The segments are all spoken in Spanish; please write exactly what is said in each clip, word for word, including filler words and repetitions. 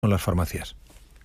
con las farmacias?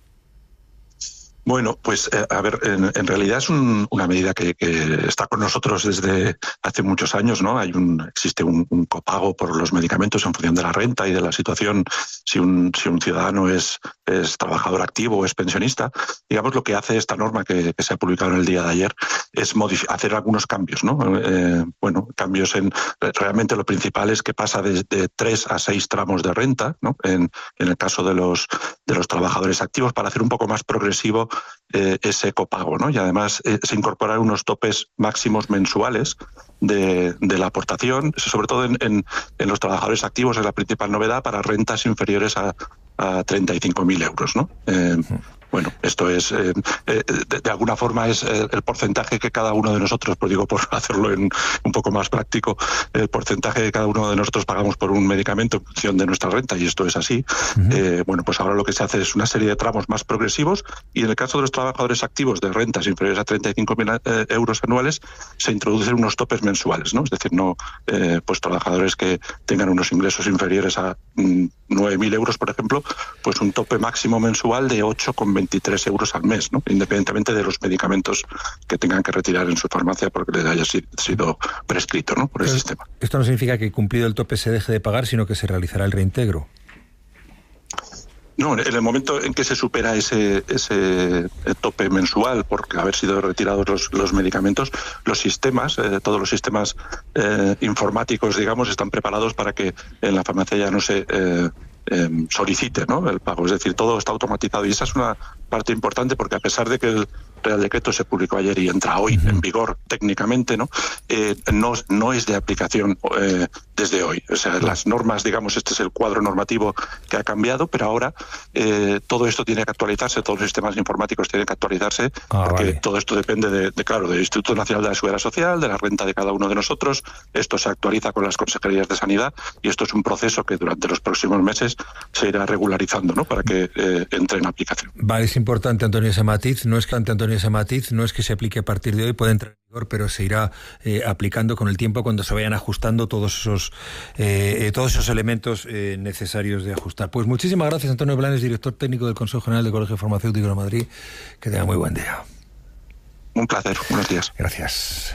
Bueno, pues eh, a ver, en, en realidad es un, una medida que, que está con nosotros desde hace muchos años, ¿no? Hay un, existe un, un copago por los medicamentos en función de la renta y de la situación. Si un, si un ciudadano es, es trabajador activo o es pensionista, digamos, lo que hace esta norma que, que se ha publicado en el día de ayer es hacer algunos cambios, ¿no? Eh, bueno, cambios en, realmente lo principal es que pasa de, de tres a seis tramos de renta, ¿no? En, en el caso de los, de los trabajadores activos, para hacer un poco más progresivo Eh, ese copago, ¿no? Y además eh, se incorporan unos topes máximos mensuales de, de la aportación, sobre todo en, en, en los trabajadores activos, es la principal novedad para rentas inferiores a, a treinta y cinco mil euros, ¿no? Eh, Bueno, esto es, eh, eh, de, de alguna forma es eh, el porcentaje que cada uno de nosotros, pues digo, por hacerlo en un poco más práctico, el porcentaje que cada uno de nosotros pagamos por un medicamento en función de nuestra renta, y esto es así. Uh-huh. Eh, bueno, pues ahora lo que se hace es una serie de tramos más progresivos, y en el caso de los trabajadores activos de rentas inferiores a treinta y cinco mil eh, euros anuales, se introducen unos topes mensuales, ¿no? Es decir, no, eh, pues trabajadores que tengan unos ingresos inferiores a mm, nueve mil euros, por ejemplo, pues un tope máximo mensual de ocho coma veintitrés euros al mes, ¿no? Independientemente de los medicamentos que tengan que retirar en su farmacia porque les haya sido prescrito, ¿no? Por el Pero sistema. Esto no significa que cumplido el tope se deje de pagar, sino que se realizará el reintegro. No, en el momento en que se supera ese, ese tope mensual por haber sido retirados los, los medicamentos, los sistemas, eh, todos los sistemas eh, informáticos, digamos, están preparados para que en la farmacia ya no se eh, eh, solicite, ¿no?, el pago. Es decir, todo está automatizado, y esa es una parte importante, porque a pesar de que el Real Decreto se publicó ayer y entra hoy en vigor técnicamente, ¿no? Eh, no, no es de aplicación eh, desde hoy. O sea, las normas, digamos, este es el cuadro normativo que ha cambiado, pero ahora eh, todo esto tiene que actualizarse, todos los sistemas informáticos tienen que actualizarse, ah, porque vale. todo esto depende, de, de, claro, del Instituto Nacional de la Seguridad Social, de la renta de cada uno de nosotros. Esto se actualiza con las consejerías de Sanidad, y esto es un proceso que durante los próximos meses se irá regularizando, ¿no?, para que eh, entre en aplicación. Vale, es importante, Antonio, ese matiz. No es que ante Antonio ese matiz, no es que se aplique a partir de hoy, puede entrar en vigor, pero se irá eh, aplicando con el tiempo cuando se vayan ajustando todos esos eh, todos esos elementos eh, necesarios de ajustar. Pues muchísimas gracias, Antonio Blanes, director técnico del Consejo General del Colegio Farmacéutico de Madrid. Que tenga muy buen día. Un placer, buenos días. Gracias.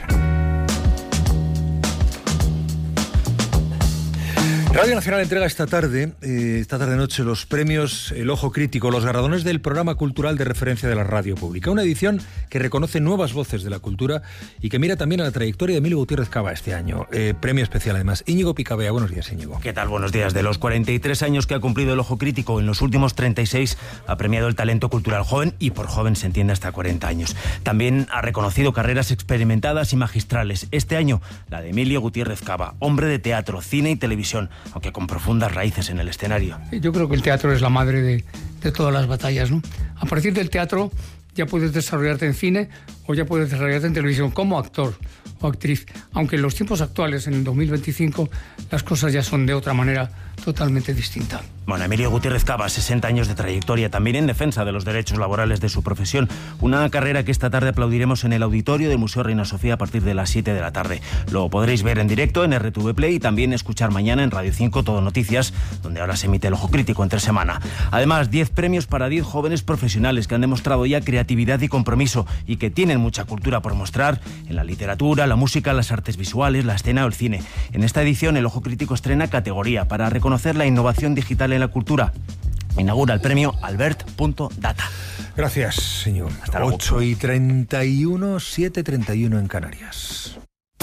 Radio Nacional entrega esta tarde, eh, esta tarde-noche, los premios El Ojo Crítico, los galardones del programa cultural de referencia de la radio pública. Una edición que reconoce nuevas voces de la cultura y que mira también a la trayectoria de Emilio Gutiérrez Cava este año. Eh, premio especial, además. Íñigo Picabea, buenos días, Íñigo. ¿Qué tal? Buenos días. De los cuarenta y tres años que ha cumplido El Ojo Crítico, en los últimos treinta y seis ha premiado el talento cultural joven, y por joven se entiende hasta cuarenta años. También ha reconocido carreras experimentadas y magistrales. Este año, la de Emilio Gutiérrez Cava, hombre de teatro, cine y televisión, aunque con profundas raíces en el escenario. Yo creo que el teatro es la madre de, de todas las batallas, ¿no? A partir del teatro ya puedes desarrollarte en cine o ya puedes desarrollarte en televisión como actor o actriz, aunque en los tiempos actuales, en el dos mil veinticinco, las cosas ya son de otra manera totalmente distinta. Bueno, Emilio Gutiérrez Cava, sesenta años de trayectoria, también en defensa de los derechos laborales de su profesión. Una carrera que esta tarde aplaudiremos en el auditorio del Museo Reina Sofía a partir de las siete de la tarde. Lo podréis ver en directo en R T V Play y también escuchar mañana en Radio cinco Todo Noticias, donde ahora se emite El Ojo Crítico entre semana. Además, diez premios para diez jóvenes profesionales que han demostrado ya creatividad y compromiso y que tienen mucha cultura por mostrar en la literatura, la música, las artes visuales, la escena o el cine. En esta edición, El Ojo Crítico estrena categoría para reconocer la innovación digital en la cultura. Inaugura el premio Albert.data. Gracias, señor. Hasta luego. ocho y treinta y uno, siete y treinta y uno en Canarias.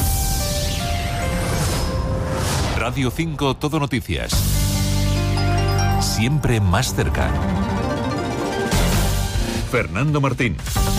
Radio cinco Todo Noticias. Siempre más cerca. Fernando Martín.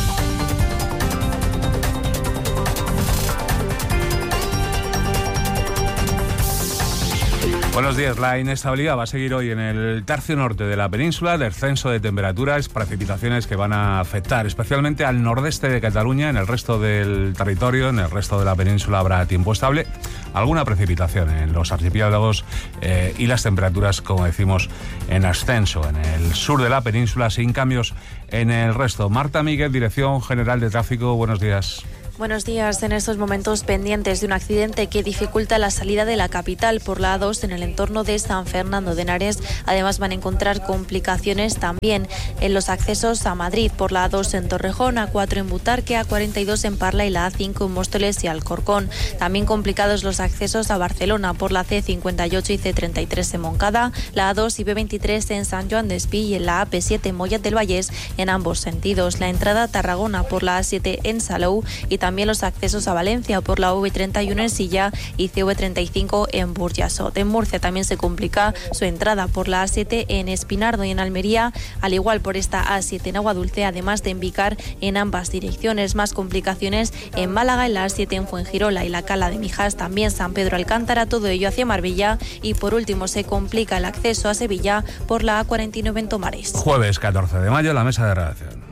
Buenos días. La inestabilidad va a seguir hoy en el tercio norte de la península, descenso de temperaturas, precipitaciones que van a afectar especialmente al nordeste de Cataluña. En el resto del territorio, en el resto de la península habrá tiempo estable, alguna precipitación en los archipiélagos eh, y las temperaturas, como decimos, en ascenso en el sur de la península, sin cambios en el resto. Marta Míguez, Dirección General de Tráfico, buenos días. Buenos días. En estos momentos pendientes de un accidente que dificulta la salida de la capital por la A dos en el entorno de San Fernando de Henares. Además van a encontrar complicaciones también en los accesos a Madrid por la A dos en Torrejón, A cuatro en Butarque, A cuarenta y dos en Parla y la A cinco en Móstoles y Alcorcón. También complicados los accesos a Barcelona por la C cincuenta y ocho y C treinta y tres en Moncada, la A dos y B veintitrés en San Joan Despí y en la A P siete en Mollet del Vallès en ambos sentidos. La entrada a Tarragona por la A siete en Salou y también También los accesos a Valencia por la V treinta y uno en Silla y C V treinta y cinco en Burjasot. En Murcia también se complica su entrada por la A siete en Espinardo y en Almería, al igual por esta A siete en Aguadulce, además de en Vicar en ambas direcciones. Más complicaciones en Málaga, en la A siete en Fuengirola y la Cala de Mijas, también San Pedro Alcántara, todo ello hacia Marbella. Y por último se complica el acceso a Sevilla por la A cuarenta y nueve en Tomares. Jueves catorce de mayo, la mesa de redacción.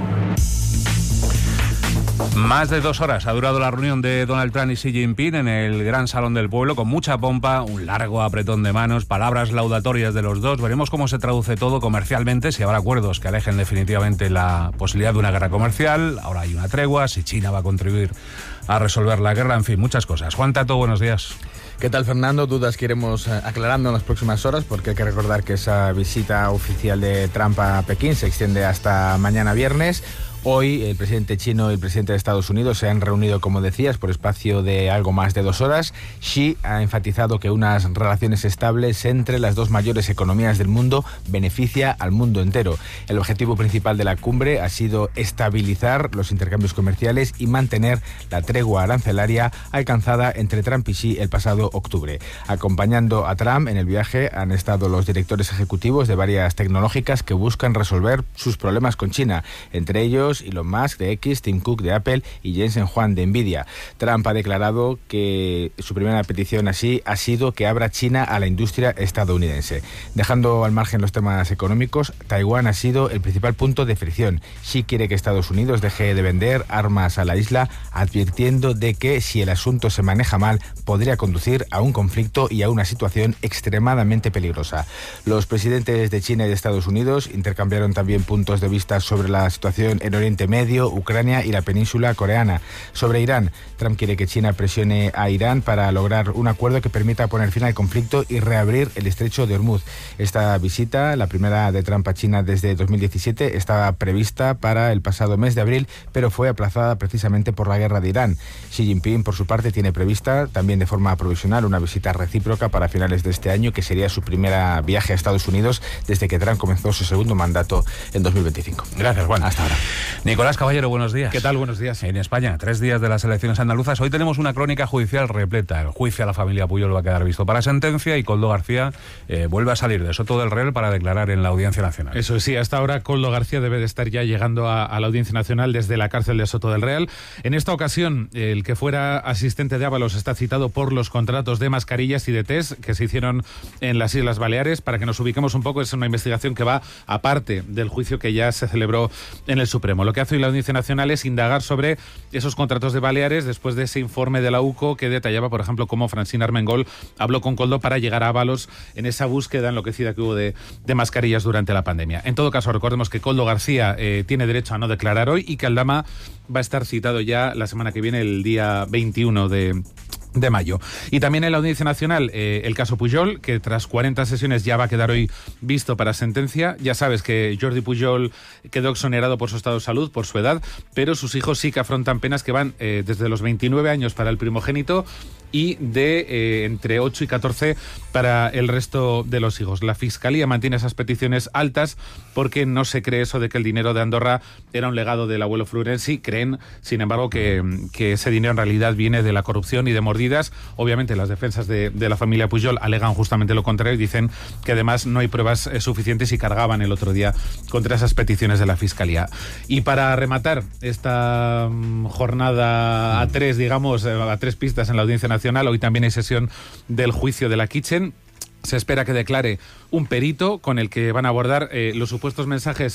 Más de dos horas ha durado la reunión de Donald Trump y Xi Jinping en el Gran Salón del Pueblo, con mucha pompa, un largo apretón de manos, palabras laudatorias de los dos. Veremos cómo se traduce todo comercialmente, si habrá acuerdos que alejen definitivamente la posibilidad de una guerra comercial. Ahora hay una tregua, si China va a contribuir a resolver la guerra, en fin, muchas cosas. Juan Tato, buenos días. ¿Qué tal, Fernando? Dudas que iremos aclarando en las próximas horas, porque hay que recordar que esa visita oficial de Trump a Pekín se extiende hasta mañana viernes. Hoy el presidente chino y el presidente de Estados Unidos se han reunido, como decías, por espacio de algo más de dos horas. Xi ha enfatizado que unas relaciones estables entre las dos mayores economías del mundo beneficia al mundo entero. El objetivo principal de la cumbre ha sido estabilizar los intercambios comerciales y mantener la tregua arancelaria alcanzada entre Trump y Xi el pasado octubre. Acompañando a Trump en el viaje han estado los directores ejecutivos de varias tecnológicas que buscan resolver sus problemas con China, entre ellos Elon Musk de X, Tim Cook de Apple y Jensen Huang de Nvidia. Trump ha declarado que su primera petición así ha sido que abra China a la industria estadounidense. Dejando al margen los temas económicos, Taiwán ha sido el principal punto de fricción. Xi quiere que Estados Unidos deje de vender armas a la isla, advirtiendo de que si el asunto se maneja mal podría conducir a un conflicto y a una situación extremadamente peligrosa. Los presidentes de China y de Estados Unidos intercambiaron también puntos de vista sobre la situación en Oriente Medio, Ucrania y la península coreana. Sobre Irán, Trump quiere que China presione a Irán para lograr un acuerdo que permita poner fin al conflicto y reabrir el estrecho de Hormuz. Esta visita, la primera de Trump a China desde dos mil diecisiete, estaba prevista para el pasado mes de abril, pero fue aplazada precisamente por la guerra de Irán. Xi Jinping, por su parte, tiene prevista también de forma provisional una visita recíproca para finales de este año, que sería su primera viaje a Estados Unidos desde que Trump comenzó su segundo mandato en dos mil veinticinco. Gracias, Juan. Hasta ahora. Nicolás Caballero, buenos días. ¿Qué tal? Buenos días. En España, tres días de las elecciones andaluzas. Hoy tenemos una crónica judicial repleta. El juicio a la familia Puyol va a quedar visto para sentencia y Koldo García eh, vuelve a salir de Soto del Real para declarar en la Audiencia Nacional. Eso sí, hasta ahora Koldo García debe de estar ya llegando a, a la Audiencia Nacional desde la cárcel de Soto del Real. En esta ocasión, el que fuera asistente de Ábalos está citado por los contratos de mascarillas y de test que se hicieron en las Islas Baleares. Para que nos ubiquemos un poco, es una investigación que va aparte del juicio que ya se celebró en el Supremo. Lo que hace hoy la Audiencia Nacional es indagar sobre esos contratos de Baleares después de ese informe de la U C O que detallaba, por ejemplo, cómo Francina Armengol habló con Koldo para llegar a Ábalos en esa búsqueda enloquecida que hubo de, de mascarillas durante la pandemia. En todo caso, recordemos que Koldo García eh, tiene derecho a no declarar hoy y que Aldama va a estar citado ya la semana que viene, el día veintiuno de... de mayo. Y también en la Audiencia Nacional eh, el caso Pujol, que tras cuarenta sesiones ya va a quedar hoy visto para sentencia. Ya sabes que Jordi Pujol quedó exonerado por su estado de salud, por su edad, pero sus hijos sí que afrontan penas que van eh, desde los veintinueve años para el primogénito y de eh, entre ocho y catorce para el resto de los hijos. La Fiscalía mantiene esas peticiones altas porque no se cree eso de que el dinero de Andorra era un legado del abuelo Florenzi. Creen, sin embargo, que, que ese dinero en realidad viene de la corrupción y de mordidas. Obviamente las defensas de, de la familia Pujol alegan justamente lo contrario y dicen que además no hay pruebas eh, suficientes y cargaban el otro día contra esas peticiones de la Fiscalía. Y para rematar esta um, jornada a tres, digamos, a tres pistas en la Audiencia Nacional, hoy también hay sesión del juicio de la Kitchen. Se espera que declare un perito con el que van a abordar eh, los supuestos mensajes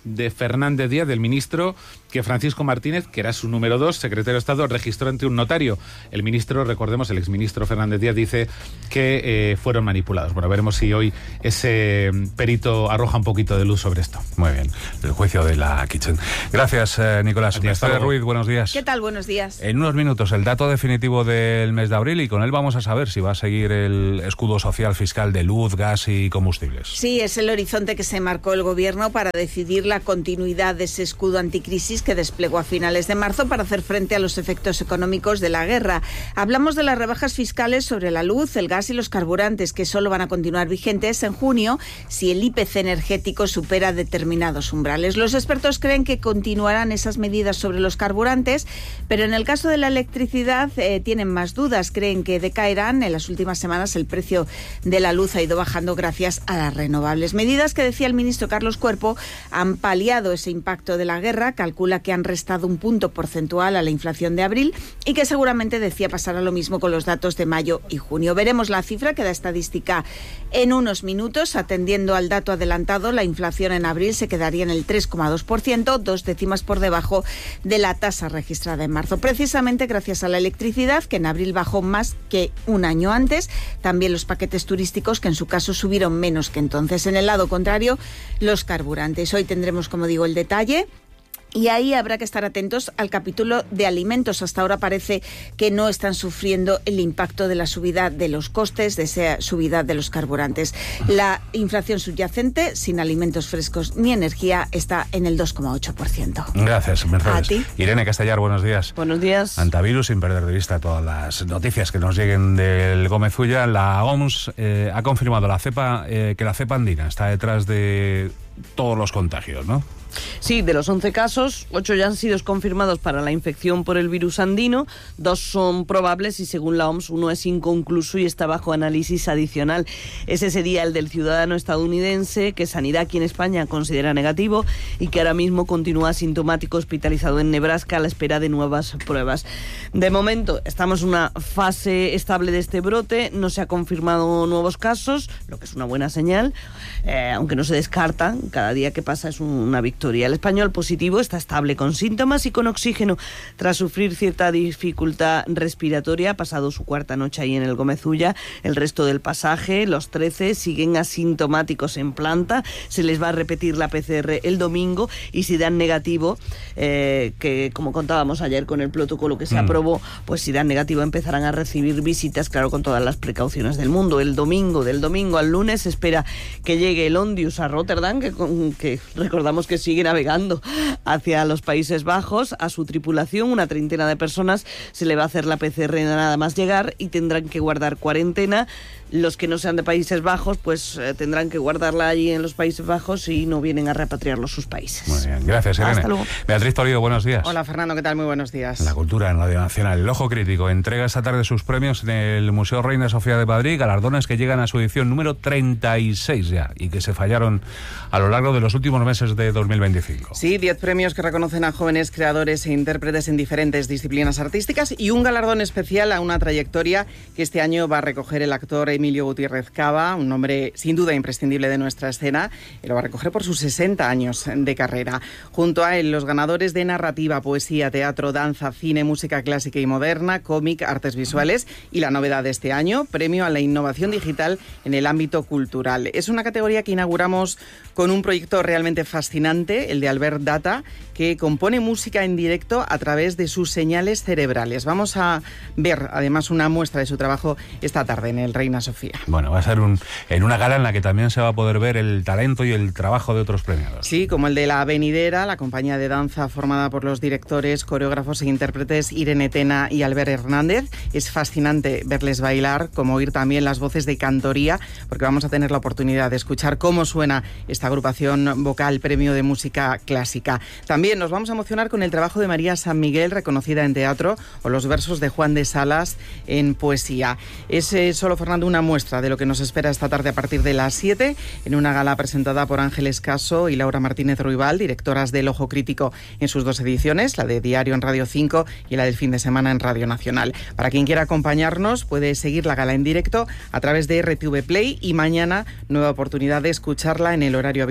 de Fernández Díaz, del ministro, que Francisco Martínez, que era su número dos, secretario de Estado, registró ante un notario. El ministro, recordemos, el exministro Fernández Díaz dice que eh, fueron manipulados. Bueno, veremos si hoy ese perito arroja un poquito de luz sobre esto. Muy bien, el juicio de la Kitchen. Gracias, eh, Nicolás. Mercedes Ruiz, buenos días. ¿Qué tal? Buenos días. En unos minutos el dato definitivo del mes de abril y con él vamos a saber si va a seguir el escudo social fiscal de luz, gas y combustibles. Sí, es el horizonte que se marcó el Gobierno para decidir la continuidad de ese escudo anticrisis que desplegó a finales de marzo para hacer frente a los efectos económicos de la guerra. Hablamos de las rebajas fiscales sobre la luz, el gas y los carburantes, que solo van a continuar vigentes en junio si el I P C energético supera determinados umbrales. Los expertos creen que continuarán esas medidas sobre los carburantes, pero en el caso de la electricidad eh, tienen más dudas. Creen que decaerán. En las últimas semanas el precio de la luz ha ido bajando gracias a las renovables. Medidas que, decía el ministro Carlos Cuerpo, han paliado ese impacto de la guerra. Calcula que han restado un punto porcentual a la inflación de abril y que seguramente, decía, pasará lo mismo con los datos de mayo y junio. Veremos la cifra que da estadística en unos minutos. Atendiendo al dato adelantado, la inflación en abril se quedaría en el tres coma dos por ciento, dos décimas por debajo de la tasa registrada en marzo. Precisamente gracias a la electricidad, que en abril bajó más que un año antes. También los paquetes turísticos, que en su caso subieron menos que entonces. En el lado contrario, los carburantes. Hoy tendremos, como digo, el detalle. Y ahí habrá que estar atentos al capítulo de alimentos. Hasta ahora parece que no están sufriendo el impacto de la subida de los costes, de esa subida de los carburantes. La inflación subyacente, sin alimentos frescos ni energía, está en el dos coma ocho por ciento. Gracias, Mercedes. A ti. Irene Castellar, buenos días. Buenos días. Antavirus, sin perder de vista todas las noticias que nos lleguen del Gómez Ulla. La O M S eh, ha confirmado la cepa, eh, que la cepa andina está detrás de todos los contagios, ¿no? Sí, de los once casos, ocho ya han sido confirmados para la infección por el virus andino, dos son probables y, según la O M S, uno es inconcluso y está bajo análisis adicional. Ese sería el del ciudadano estadounidense, que Sanidad aquí en España considera negativo y que ahora mismo continúa asintomático, hospitalizado en Nebraska a la espera de nuevas pruebas. De momento estamos en una fase estable de este brote, no se ha confirmado nuevos casos, lo que es una buena señal, eh, aunque no se descarta, cada día que pasa es una victoria. El español positivo está estable con síntomas y con oxígeno tras sufrir cierta dificultad respiratoria. Ha pasado su cuarta noche ahí en el Gómez Ulla. El resto del pasaje, los trece, siguen asintomáticos en planta. Se les va a repetir la P C R el domingo y si dan negativo, eh, que como contábamos ayer con el protocolo que se mm. aprobó, pues si dan negativo empezarán a recibir visitas, claro, con todas las precauciones del mundo. El domingo, del domingo al lunes, se espera que llegue el Ondius a Rotterdam, que, que recordamos que sigue navegando hacia los Países Bajos. A su tripulación, una treintena de personas, se le va a hacer la P C R nada más llegar y tendrán que guardar cuarentena. Los que no sean de Países Bajos, pues eh, tendrán que guardarla allí en los Países Bajos y no vienen a repatriarlos sus países. Muy bien, gracias, Irene. Hasta luego. Beatriz Toledo, buenos días. Hola, Fernando, ¿qué tal? Muy buenos días. La cultura en Radio Nacional. El Ojo Crítico entrega esta tarde sus premios en el Museo Reina Sofía de Madrid, galardones que llegan a su edición número treinta y seis ya y que se fallaron a lo largo de los últimos meses de dos mil veinticinco. Sí, diez premios que reconocen a jóvenes creadores e intérpretes en diferentes disciplinas artísticas y un galardón especial a una trayectoria que este año va a recoger el actor Emilio Gutiérrez Cava, un nombre sin duda imprescindible de nuestra escena, y lo va a recoger por sus sesenta años de carrera. Junto a él, los ganadores de narrativa, poesía, teatro, danza, cine, música clásica y moderna, cómic, artes visuales y la novedad de este año, premio a la innovación digital en el ámbito cultural. Es una categoría que inauguramos con un proyecto realmente fascinante, el de Albert Data, que compone música en directo a través de sus señales cerebrales. Vamos a ver además una muestra de su trabajo esta tarde en el Reina Sofía. Bueno, va a ser un, en una gala en la que también se va a poder ver el talento y el trabajo de otros premiados. Sí, como el de La Venidera, la compañía de danza formada por los directores, coreógrafos e intérpretes Irene Tena y Albert Hernández. Es fascinante verles bailar, como oír también las voces de cantoría, porque vamos a tener la oportunidad de escuchar cómo suena esta agrupación vocal Premio de Música Clásica. También nos vamos a emocionar con el trabajo de María San Miguel, reconocida en teatro, o los versos de Juan de Salas en poesía. Es eh, solo, Fernando, una muestra de lo que nos espera esta tarde a partir de las siete, en una gala presentada por Ángeles Caso y Laura Martínez Ruibal, directoras del Ojo Crítico en sus dos ediciones, la de Diario en Radio cinco y la del fin de semana en Radio Nacional. Para quien quiera acompañarnos, puede seguir la gala en directo a través de R T V Play y mañana nueva oportunidad de escucharla en el horario habitual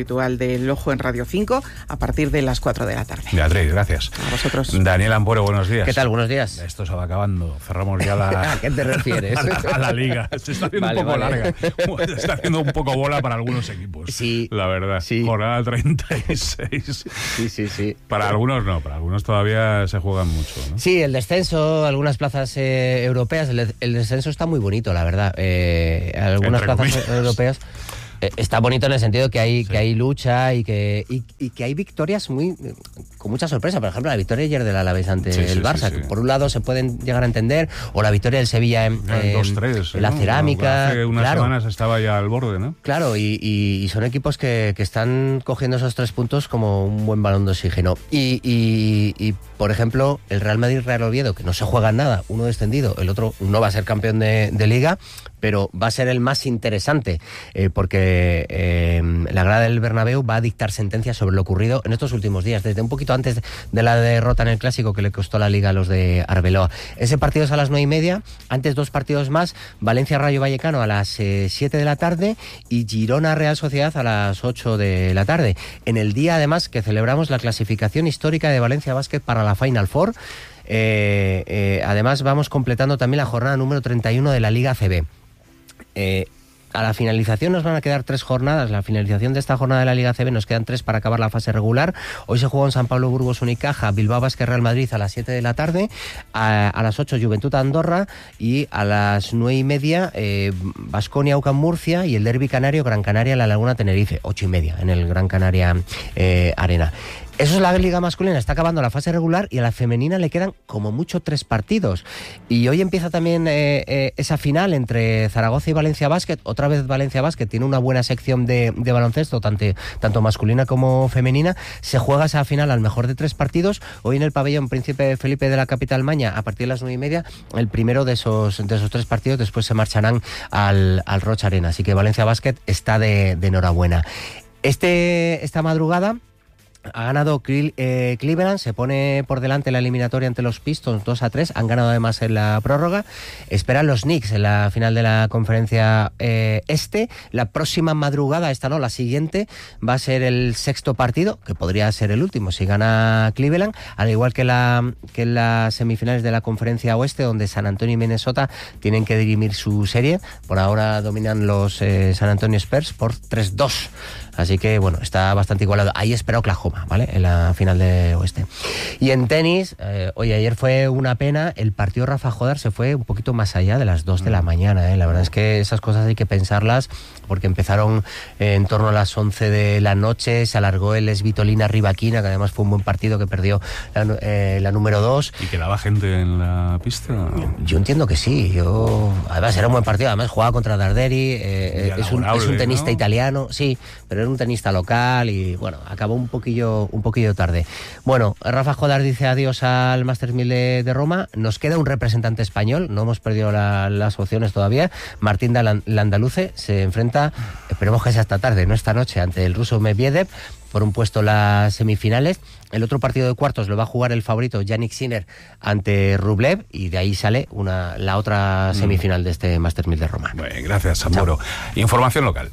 habitual del Ojo en Radio cinco a partir de las cuatro de la tarde. Beatriz, gracias. A vosotros. Daniel Ampuero, buenos días. ¿Qué tal? Buenos días. Esto se va acabando. Cerramos ya la... ¿A qué te refieres? a, la, a la liga. Se está haciendo vale, un poco vale. larga. Se está haciendo un poco bola para algunos equipos. Sí. La verdad. Sí. Jornada treinta y seis. Sí, sí, sí. Para algunos no, para algunos todavía se juegan mucho, ¿no? Sí, el descenso, algunas plazas eh, europeas, el, el descenso está muy bonito, la verdad. Eh, algunas Entre plazas comillas. europeas eh, está bonito en el sentido que hay, sí. que hay lucha y que, y, y que hay victorias muy con mucha sorpresa. Por ejemplo, la victoria ayer del Alavés ante sí, el sí, Barça, sí, sí. que por un lado se pueden llegar a entender, o la victoria del Sevilla en, en, dos tres, en la ¿no? Cerámica. Hace unas claro. semanas estaba ya al borde, ¿no? Claro, y, y, y son equipos que, que están cogiendo esos tres puntos como un buen balón de oxígeno. Y, y, y por ejemplo, el Real Madrid-Real Oviedo, que no se juega nada, uno descendido, el otro no va a ser campeón de, de Liga, pero va a ser el más interesante, eh, porque eh, la grada del Bernabéu va a dictar sentencia sobre lo ocurrido en estos últimos días, desde un poquito antes de la derrota en el Clásico que le costó la Liga a los de Arbeloa. Ese partido es a las nueve y media, antes dos partidos más, Valencia-Rayo Vallecano a las eh, siete de la tarde y Girona-Real Sociedad a las ocho de la tarde. En el día, además, que celebramos la clasificación histórica de Valencia Basket para la Final Four. Eh, eh, además, vamos completando también la jornada número treinta y uno de la Liga A C B. Eh, a la finalización nos van a quedar tres jornadas. La finalización de esta jornada de la Liga A C B nos quedan tres para acabar la fase regular. Hoy se juega en San Pablo Burgos Unicaja, Bilbao Basket Real Madrid a las siete de la tarde, a, a las ocho Juventud Andorra y a las nueve y media Baskonia UCAM Murcia y el derbi canario Gran Canaria La Laguna Tenerife, ocho y media en el Gran Canaria eh, Arena. Eso es la liga masculina, está acabando la fase regular y a la femenina le quedan como mucho tres partidos. Y hoy empieza también eh, eh, esa final entre Zaragoza y Valencia Basket. Otra vez Valencia Basket tiene una buena sección de, de baloncesto, tanto, tanto masculina como femenina. Se juega esa final al mejor de tres partidos. Hoy en el pabellón Príncipe Felipe de la capital Maña, a partir de las nueve y media, el primero de esos, de esos tres partidos. Después se marcharán al, al Rocha Arena. Así que Valencia Basket está de, de enhorabuena. Este, esta madrugada ha ganado eh, Cleveland, se pone por delante la eliminatoria ante los Pistons dos a tres, han ganado además en la prórroga. Esperan los Knicks en la final de la conferencia eh, este. La próxima madrugada, esta no, la siguiente, va a ser el sexto partido, que podría ser el último si gana Cleveland, al igual que, la, que en las semifinales de la conferencia oeste, donde San Antonio y Minnesota tienen que dirimir su serie. Por ahora dominan los eh, San Antonio Spurs por tres dos. Así que, bueno, está bastante igualado. Ahí espera Oklahoma, ¿vale? En la final de oeste. Y en tenis, eh, oye, ayer fue una pena. El partido Rafa Jodar se fue un poquito más allá de las dos de la mañana, ¿eh? La verdad es que esas cosas hay que pensarlas, porque empezaron eh, en torno a las once de la noche. Se alargó el Svitolina Rivaquina, que además fue un buen partido, que perdió la, eh, la número dos. ¿Y quedaba gente en la pista? Yo entiendo que sí. Yo Además, era un buen partido. Además, jugaba contra Darderi. Eh, es, un, es un tenista, ¿no?, italiano, sí, pero era un tenista local y, bueno, acabó un poquillo un poquillo tarde. Bueno, Rafa Jodar dice adiós al Masters mil de, de Roma. Nos queda un representante español, no hemos perdido la, las opciones todavía. Martín Landaluce se enfrenta, esperemos que sea esta tarde, no esta noche, ante el ruso Medvedev por un puesto en las semifinales. El otro partido de cuartos lo va a jugar el favorito Yannick Sinner ante Rublev, y de ahí sale una, la otra semifinal de este Masters mil de Roma. Bueno, gracias, Ampuero. Información local.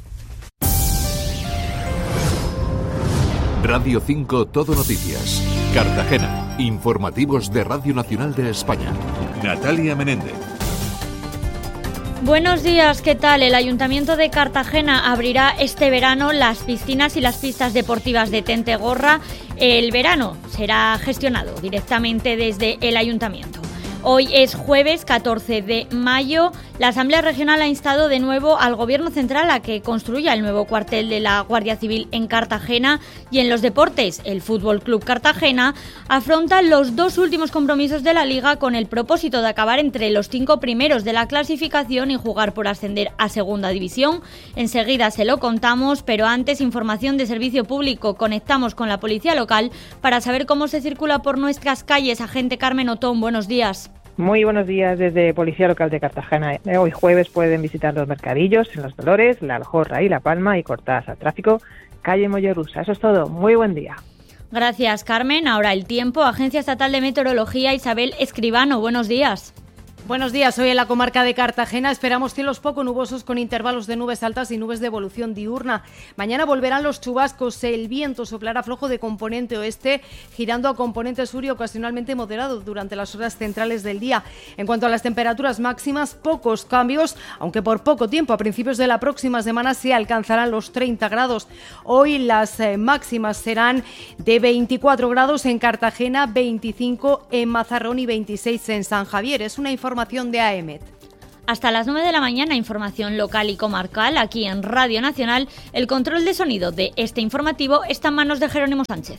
Radio cinco Todo Noticias. Cartagena. Informativos de Radio Nacional de España. Natalia Menéndez. Buenos días, ¿qué tal? El Ayuntamiento de Cartagena abrirá este verano las piscinas y las pistas deportivas de Tentegorra. El verano será gestionado directamente desde el Ayuntamiento. Hoy es jueves catorce de mayo. La Asamblea Regional ha instado de nuevo al Gobierno Central a que construya el nuevo cuartel de la Guardia Civil en Cartagena. Y en los deportes, el Fútbol Club Cartagena afronta los dos últimos compromisos de la Liga con el propósito de acabar entre los cinco primeros de la clasificación y jugar por ascender a Segunda División. Enseguida se lo contamos, pero antes, información de servicio público. Conectamos con la policía local para saber cómo se circula por nuestras calles. Agente Carmen Otón, buenos días. Muy buenos días desde Policía Local de Cartagena. Hoy jueves pueden visitar los mercadillos en Los Dolores, La Aljorra y La Palma, y cortadas al tráfico, calle Mollerusa. Eso es todo. Muy buen día. Gracias, Carmen. Ahora el tiempo. Agencia Estatal de Meteorología, Isabel Escribano, buenos días. Buenos días. Hoy en la comarca de Cartagena esperamos cielos poco nubosos con intervalos de nubes altas y nubes de evolución diurna. Mañana volverán los chubascos. El viento soplará flojo de componente oeste, girando a componente sur y ocasionalmente moderado durante las horas centrales del día. En cuanto a las temperaturas máximas, pocos cambios, aunque por poco tiempo. A principios de la próxima semana se alcanzarán los treinta grados. Hoy las eh, máximas serán de veinticuatro grados en Cartagena, veinticinco en Mazarrón y veintiséis en San Javier. Es una información de A E M E T. Hasta las nueve de la mañana, información local y comarcal aquí en Radio Nacional. El control de sonido de este informativo está en manos de Jerónimo Sánchez.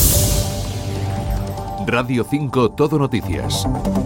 Radio cinco Todo Noticias.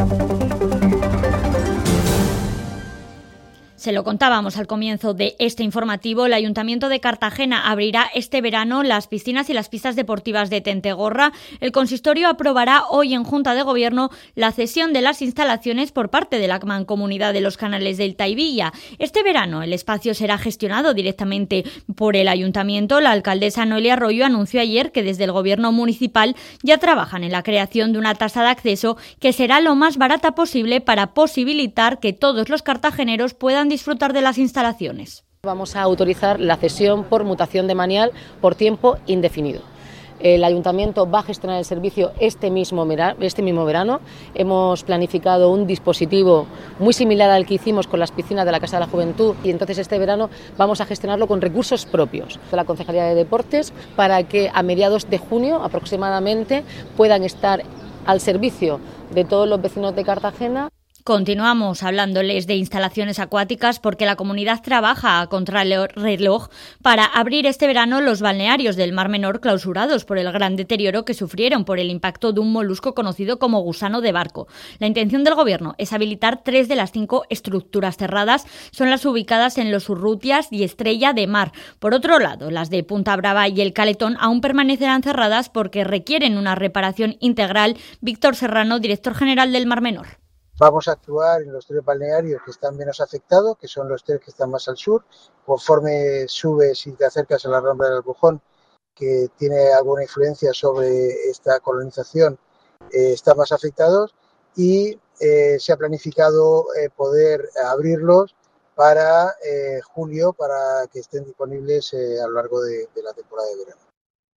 Se lo contábamos al comienzo de este informativo, el Ayuntamiento de Cartagena abrirá este verano las piscinas y las pistas deportivas de Tentegorra. El consistorio aprobará hoy en Junta de Gobierno la cesión de las instalaciones por parte de la Mancomunidad de los Canales del Taivilla. Este verano el espacio será gestionado directamente por el Ayuntamiento. La alcaldesa Noelia Arroyo anunció ayer que desde el Gobierno municipal ya trabajan en la creación de una tasa de acceso que será lo más barata posible para posibilitar que todos los cartageneros puedan disfrutar de las instalaciones. Vamos a autorizar la cesión por mutación de manial por tiempo indefinido. El Ayuntamiento va a gestionar el servicio este mismo, este mismo verano. Hemos planificado un dispositivo muy similar al que hicimos con las piscinas de la Casa de la Juventud y entonces este verano vamos a gestionarlo con recursos propios de la Concejalía de Deportes para que a mediados de junio aproximadamente puedan estar al servicio de todos los vecinos de Cartagena. Continuamos hablándoles de instalaciones acuáticas porque la comunidad trabaja a contrarreloj para abrir este verano los balnearios del Mar Menor clausurados por el gran deterioro que sufrieron por el impacto de un molusco conocido como gusano de barco. La intención del Gobierno es habilitar tres de las cinco estructuras cerradas. Son las ubicadas en los Urrutias y Estrella de Mar. Por otro lado, las de Punta Brava y el Caletón aún permanecerán cerradas porque requieren una reparación integral. Víctor Serrano, director general del Mar Menor. Vamos a actuar en los tres balnearios que están menos afectados, que son los tres que están más al sur. Conforme subes y te acercas a la Rambla del Albujón, que tiene alguna influencia sobre esta colonización, eh, están más afectados y eh, se ha planificado eh, poder abrirlos para eh, julio, para que estén disponibles eh, a lo largo de, de la temporada de verano.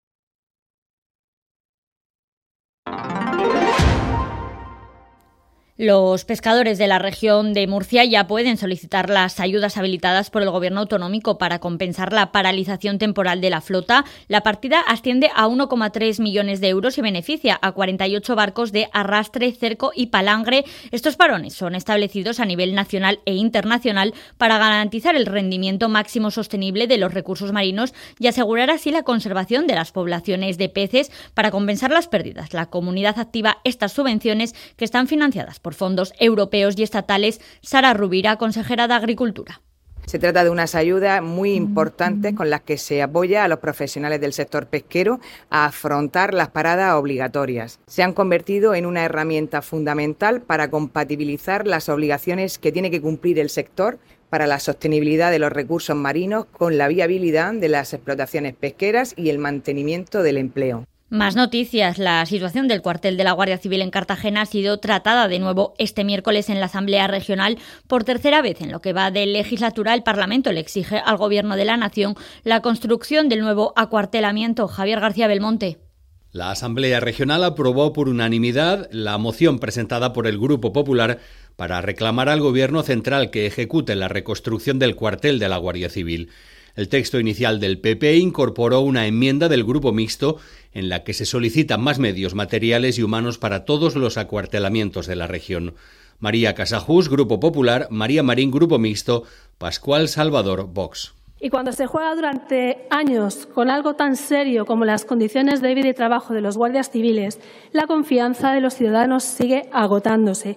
Los pescadores de la región de Murcia ya pueden solicitar las ayudas habilitadas por el Gobierno autonómico para compensar la paralización temporal de la flota. La partida asciende a uno coma tres millones de euros y beneficia a cuarenta y ocho barcos de arrastre, cerco y palangre. Estos parones son establecidos a nivel nacional e internacional para garantizar el rendimiento máximo sostenible de los recursos marinos y asegurar así la conservación de las poblaciones de peces. Para compensar las pérdidas, la comunidad activa estas subvenciones que están financiadas por por fondos europeos y estatales. Sara Rubira, consejera de Agricultura. Se trata de unas ayudas muy importantes con las que se apoya a los profesionales del sector pesquero a afrontar las paradas obligatorias. Se han convertido en una herramienta fundamental para compatibilizar las obligaciones que tiene que cumplir el sector para la sostenibilidad de los recursos marinos con la viabilidad de las explotaciones pesqueras y el mantenimiento del empleo. Más noticias. La situación del cuartel de la Guardia Civil en Cartagena ha sido tratada de nuevo este miércoles en la Asamblea Regional. Por tercera vez en lo que va de legislatura, el Parlamento le exige al Gobierno de la Nación la construcción del nuevo acuartelamiento. Javier García Belmonte. La Asamblea Regional aprobó por unanimidad la moción presentada por el Grupo Popular para reclamar al Gobierno central que ejecute la reconstrucción del cuartel de la Guardia Civil. El texto inicial del P P incorporó una enmienda del Grupo Mixto en la que se solicitan más medios materiales y humanos para todos los acuartelamientos de la región. María Casajús, Grupo Popular; María Marín, Grupo Mixto; Pascual Salvador, Vox. Y cuando se juega durante años con algo tan serio como las condiciones de vida y trabajo de los guardias civiles, la confianza de los ciudadanos sigue agotándose.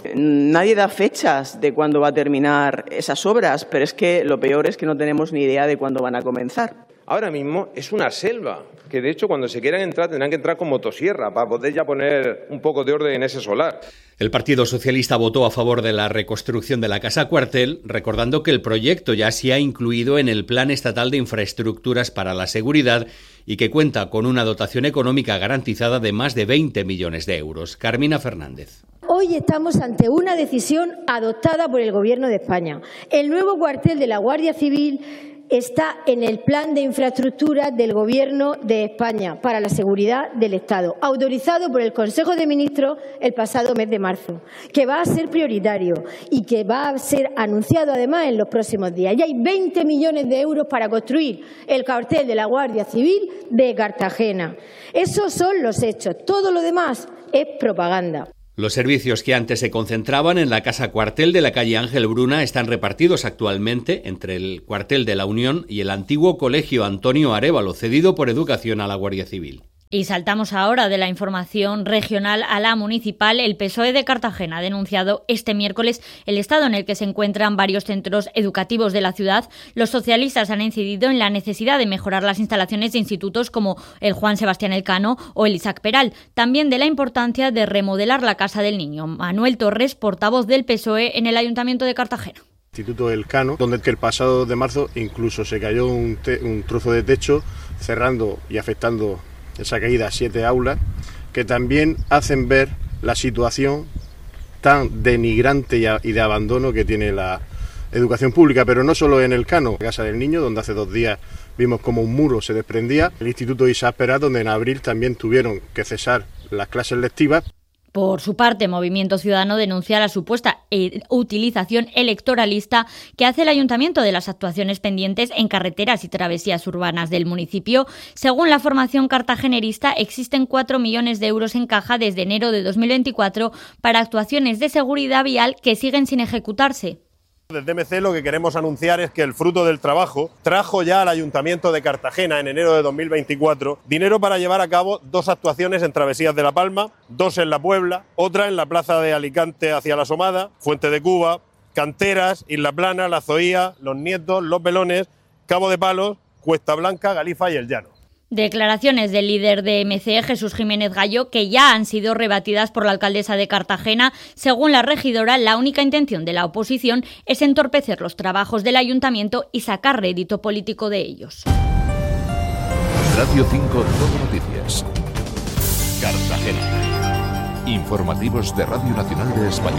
Nadie da fechas de cuándo va a terminar esas obras, pero es que lo peor es que no tenemos ni idea de cuándo van a comenzar. Ahora mismo es una selva, que de hecho cuando se quieran entrar tendrán que entrar con motosierra para poder ya poner un poco de orden en ese solar. El Partido Socialista votó a favor de la reconstrucción de la Casa Cuartel, recordando que el proyecto ya se ha incluido en el Plan Estatal de Infraestructuras para la Seguridad y que cuenta con una dotación económica garantizada de más de veinte millones de euros. Carmina Fernández. hoy estamos ante una decisión adoptada por el Gobierno de España. El nuevo cuartel de la Guardia Civil está en el plan de infraestructura del Gobierno de España para la seguridad del Estado, autorizado por el Consejo de Ministros el pasado mes de marzo, que va a ser prioritario y que va a ser anunciado además en los próximos días. Ya hay veinte millones de euros para construir el cuartel de la Guardia Civil de Cartagena. Esos son los hechos. Todo lo demás es propaganda. Los servicios que antes se concentraban en la casa cuartel de la calle Ángel Bruna están repartidos actualmente entre el cuartel de la Unión y el antiguo colegio Antonio Arévalo, cedido por Educación a la Guardia Civil. Y saltamos ahora de la información regional a la municipal. El P S O E de Cartagena ha denunciado este miércoles el estado en el que se encuentran varios centros educativos de la ciudad. Los socialistas han incidido en la necesidad de mejorar las instalaciones de institutos como el Juan Sebastián Elcano o el Isaac Peral. También de la importancia de remodelar la Casa del Niño. Manuel Torres, portavoz del P S O E en el Ayuntamiento de Cartagena. Instituto Elcano, donde el pasado dos de marzo incluso se cayó un, te- un trozo de techo, cerrando y afectando esa caída a siete aulas, que también hacen ver la situación tan denigrante y, a, y de abandono que tiene la educación pública, pero no solo en Elcano, la Casa del Niño, donde hace dos días vimos como un muro se desprendía, el Instituto Isaac Peral, donde en abril también tuvieron que cesar las clases lectivas. Por su parte, Movimiento Ciudadano denuncia la supuesta utilización electoralista que hace el Ayuntamiento de las actuaciones pendientes en carreteras y travesías urbanas del municipio. Según la formación cartagenerista, existen cuatro millones de euros en caja desde enero de dos mil veinticuatro para actuaciones de seguridad vial que siguen sin ejecutarse. Desde M C lo que queremos anunciar es que el fruto del trabajo trajo ya al Ayuntamiento de Cartagena en enero de dos mil veinticuatro dinero para llevar a cabo dos actuaciones en Travesías de la Palma, dos en La Puebla, otra en la plaza de Alicante hacia La Somada, Fuente de Cuba, Canteras, Isla Plana, La Zoía, Los Nietos, Los Belones, Cabo de Palos, Cuesta Blanca, Galifa y El Llano. Declaraciones del líder de M C, Jesús Jiménez Gallo, que ya han sido rebatidas por la alcaldesa de Cartagena. Según la regidora, la única intención de la oposición es entorpecer los trabajos del ayuntamiento y sacar rédito político de ellos. Radio cinco Todo Noticias. Cartagena. Informativos de Radio Nacional de España.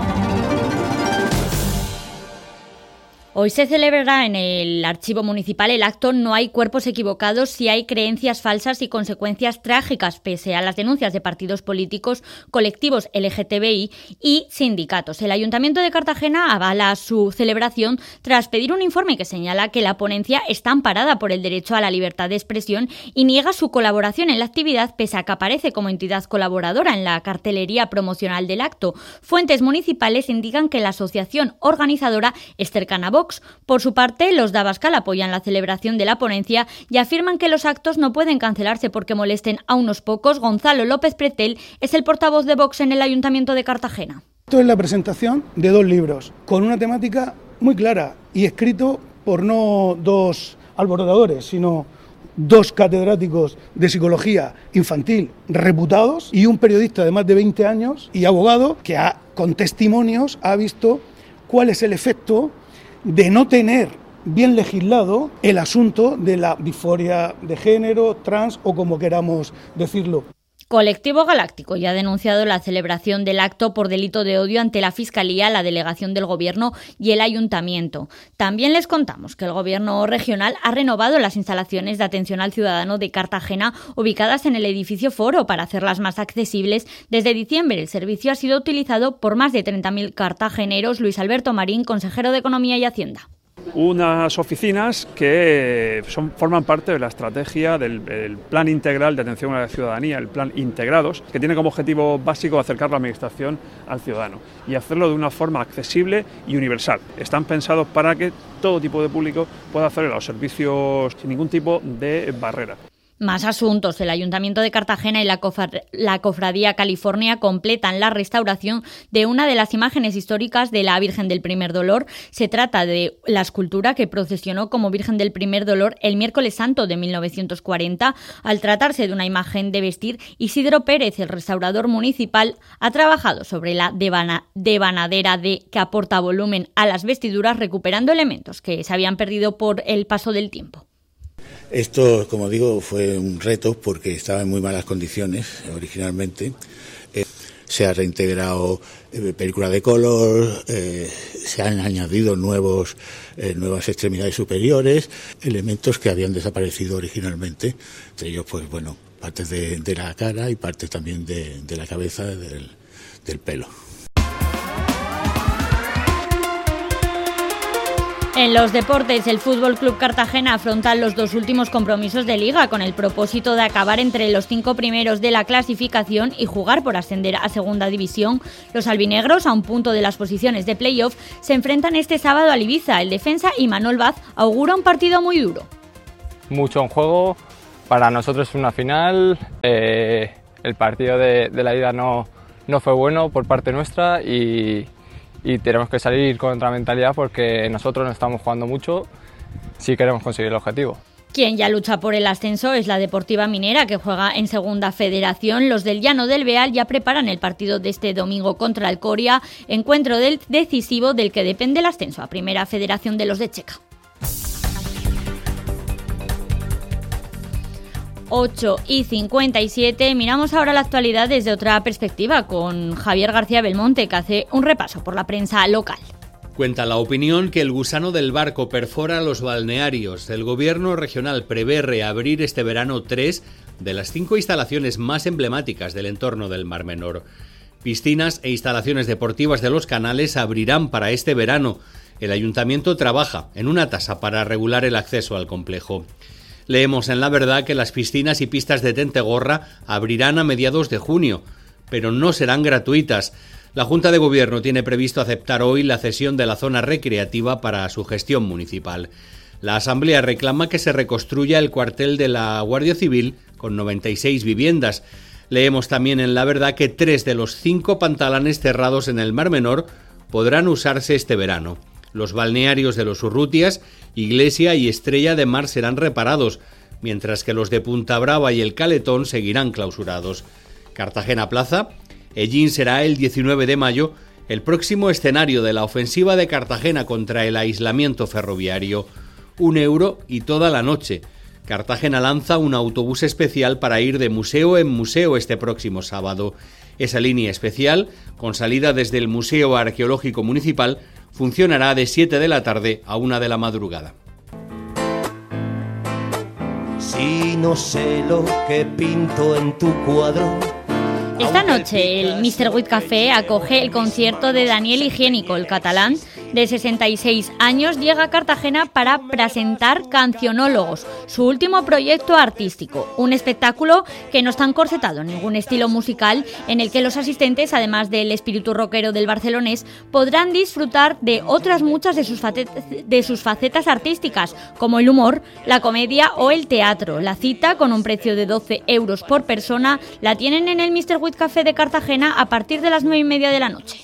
Hoy se celebrará en el Archivo Municipal el acto No hay cuerpos equivocados si hay creencias falsas y consecuencias trágicas, pese a las denuncias de partidos políticos, colectivos L G T B I y sindicatos. El Ayuntamiento de Cartagena avala su celebración tras pedir un informe que señala que la ponencia está amparada por el derecho a la libertad de expresión y niega su colaboración en la actividad, pese a que aparece como entidad colaboradora en la cartelería promocional del acto. Fuentes municipales indican que la asociación organizadora es cercana a Vox. Por su parte, los de Abascal apoyan la celebración de la ponencia y afirman que los actos no pueden cancelarse porque molesten a unos pocos. Gonzalo López Pretel es el portavoz de Vox en el Ayuntamiento de Cartagena. Esto es la presentación de dos libros con una temática muy clara y escrito por no dos alborotadores, sino dos catedráticos de psicología infantil reputados y un periodista de más de veinte años y abogado que ha, con testimonios ha visto cuál es el efecto de no tener bien legislado el asunto de la disforia de género, trans o como queramos decirlo. Colectivo Galáctico ya ha denunciado la celebración del acto por delito de odio ante la Fiscalía, la Delegación del Gobierno y el Ayuntamiento. También les contamos que el Gobierno regional ha renovado las instalaciones de atención al ciudadano de Cartagena ubicadas en el edificio Foro para hacerlas más accesibles. Desde diciembre el servicio ha sido utilizado por más de treinta mil cartageneros. Luis Alberto Marín, consejero de Economía y Hacienda. Unas oficinas que son, forman parte de la estrategia del, del Plan Integral de Atención a la Ciudadanía, el Plan Integrados, que tiene como objetivo básico acercar la Administración al ciudadano y hacerlo de una forma accesible y universal. Están pensados para que todo tipo de público pueda acceder a los servicios sin ningún tipo de barrera. Más asuntos. El Ayuntamiento de Cartagena y la, cofra- la Cofradía California completan la restauración de una de las imágenes históricas de la Virgen del Primer Dolor. Se trata de la escultura que procesionó como Virgen del Primer Dolor el miércoles santo de mil novecientos cuarenta. Al tratarse de una imagen de vestir, Isidro Pérez, el restaurador municipal, ha trabajado sobre la devana- devanadera de que aporta volumen a las vestiduras, recuperando elementos que se habían perdido por el paso del tiempo. Esto, como digo, fue un reto porque estaba en muy malas condiciones originalmente. Eh, se ha reintegrado eh, película de color, eh, se han añadido nuevos, eh, nuevas extremidades superiores, elementos que habían desaparecido originalmente, entre ellos, pues bueno, partes de, de la cara y partes también de, de la cabeza, del, del pelo. En los deportes, el Fútbol Club Cartagena afronta los dos últimos compromisos de Liga con el propósito de acabar entre los cinco primeros de la clasificación y jugar por ascender a Segunda División. Los albinegros, a un punto de las posiciones de playoff, se enfrentan este sábado al Ibiza. El defensa Imanol Vaz augura un partido muy duro. Mucho en juego, para nosotros es una final, eh, el partido de, de la ida no, no fue bueno por parte nuestra y... y tenemos que salir con otra mentalidad porque nosotros no estamos jugando mucho si queremos conseguir el objetivo. Quien ya lucha por el ascenso es la Deportiva Minera, que juega en Segunda Federación. Los del Llano del Beal ya preparan el partido de este domingo contra el Coria, encuentro del decisivo del que depende el ascenso a Primera Federación de los de Checa. ocho y cincuenta y siete. Miramos ahora la actualidad desde otra perspectiva con Javier García Belmonte, que hace un repaso por la prensa local. Cuenta la opinión que el gusano del barco perfora los balnearios. El gobierno regional prevé reabrir este verano tres de las cinco instalaciones más emblemáticas del entorno del Mar Menor. Piscinas e instalaciones deportivas de los canales abrirán para este verano. El ayuntamiento trabaja en una tasa para regular el acceso al complejo. Leemos en La Verdad que las piscinas y pistas de Tentegorra abrirán a mediados de junio, pero no serán gratuitas. La Junta de Gobierno tiene previsto aceptar hoy la cesión de la zona recreativa para su gestión municipal. La Asamblea reclama que se reconstruya el cuartel de la Guardia Civil con noventa y seis viviendas. Leemos también en La Verdad que tres de los cinco pantalanes cerrados en el Mar Menor podrán usarse este verano. Los balnearios de los Urrutias, Iglesia y Estrella de Mar serán reparados, mientras que los de Punta Brava y el Caletón seguirán clausurados. Cartagena Plaza, Ellín será el diecinueve de mayo, el próximo escenario de la ofensiva de Cartagena contra el aislamiento ferroviario. Un euro y toda la noche. Cartagena lanza un autobús especial para ir de museo en museo este próximo sábado. Esa línea especial, con salida desde el Museo Arqueológico Municipal, funcionará de siete de la tarde a una de la madrugada. Si no sé lo que pinto en tu cuadro. Esta noche el míster Witt Café acoge el concierto de Daniel Higiénico, el catalán de sesenta y seis años, llega a Cartagena para presentar Cancionólogos, su último proyecto artístico, un espectáculo que no está encorsetado en ningún estilo musical, en el que los asistentes, además del espíritu rockero del barcelonés, podrán disfrutar de otras muchas de sus, de sus facetas artísticas, como el humor, la comedia o el teatro. La cita, con un precio de doce euros por persona, la tienen en el míster Witt Café de Cartagena a partir de las nueve y media de la noche.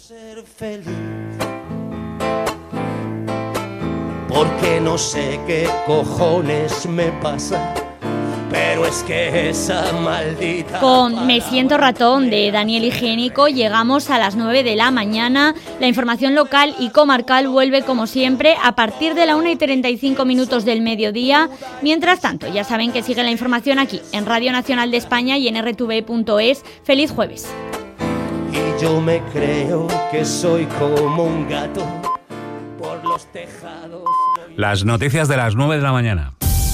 Porque no sé qué cojones me pasa, pero es que esa maldita... Con Me siento ratón de Daniel Higiénico llegamos a las nueve de la mañana. La información local y comarcal vuelve como siempre a partir de la una y treinta y cinco minutos del mediodía. Mientras tanto, ya saben que sigue la información aquí en Radio Nacional de España y en erre te ve punto es. ¡Feliz jueves! Y yo me creo que soy como un gato por los tejados. Las noticias de las nueve de la mañana.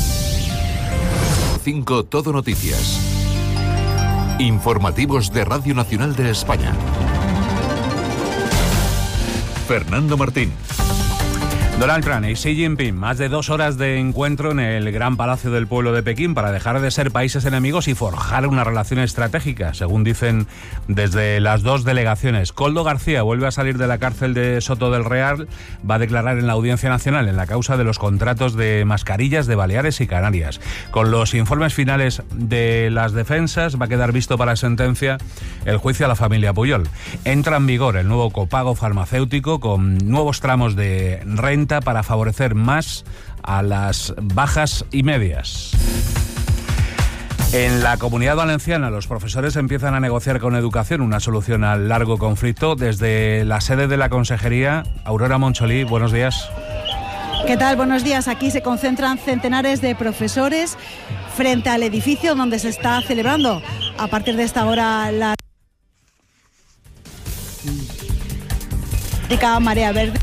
cinco Todo Noticias. Informativos de Radio Nacional de España. Fernando Martín. Donald Trump y Xi Jinping, más de dos horas de encuentro en el Gran Palacio del Pueblo de Pekín para dejar de ser países enemigos y forjar una relación estratégica, según dicen desde las dos delegaciones. Koldo García vuelve a salir de la cárcel de Soto del Real, va a declarar en la Audiencia Nacional en la causa de los contratos de mascarillas de Baleares y Canarias. Con los informes finales de las defensas va a quedar visto para sentencia el juicio a la familia Puyol. Entra en vigor el nuevo copago farmacéutico con nuevos tramos de renta para favorecer más a las bajas y medias. En la Comunidad Valenciana, los profesores empiezan a negociar con Educación una solución al largo conflicto. Desde la sede de la Consejería, Aurora Moncholí, buenos días. ¿Qué tal? Buenos días. Aquí se concentran centenares de profesores frente al edificio donde se está celebrando a partir de esta hora la... Marea Verde.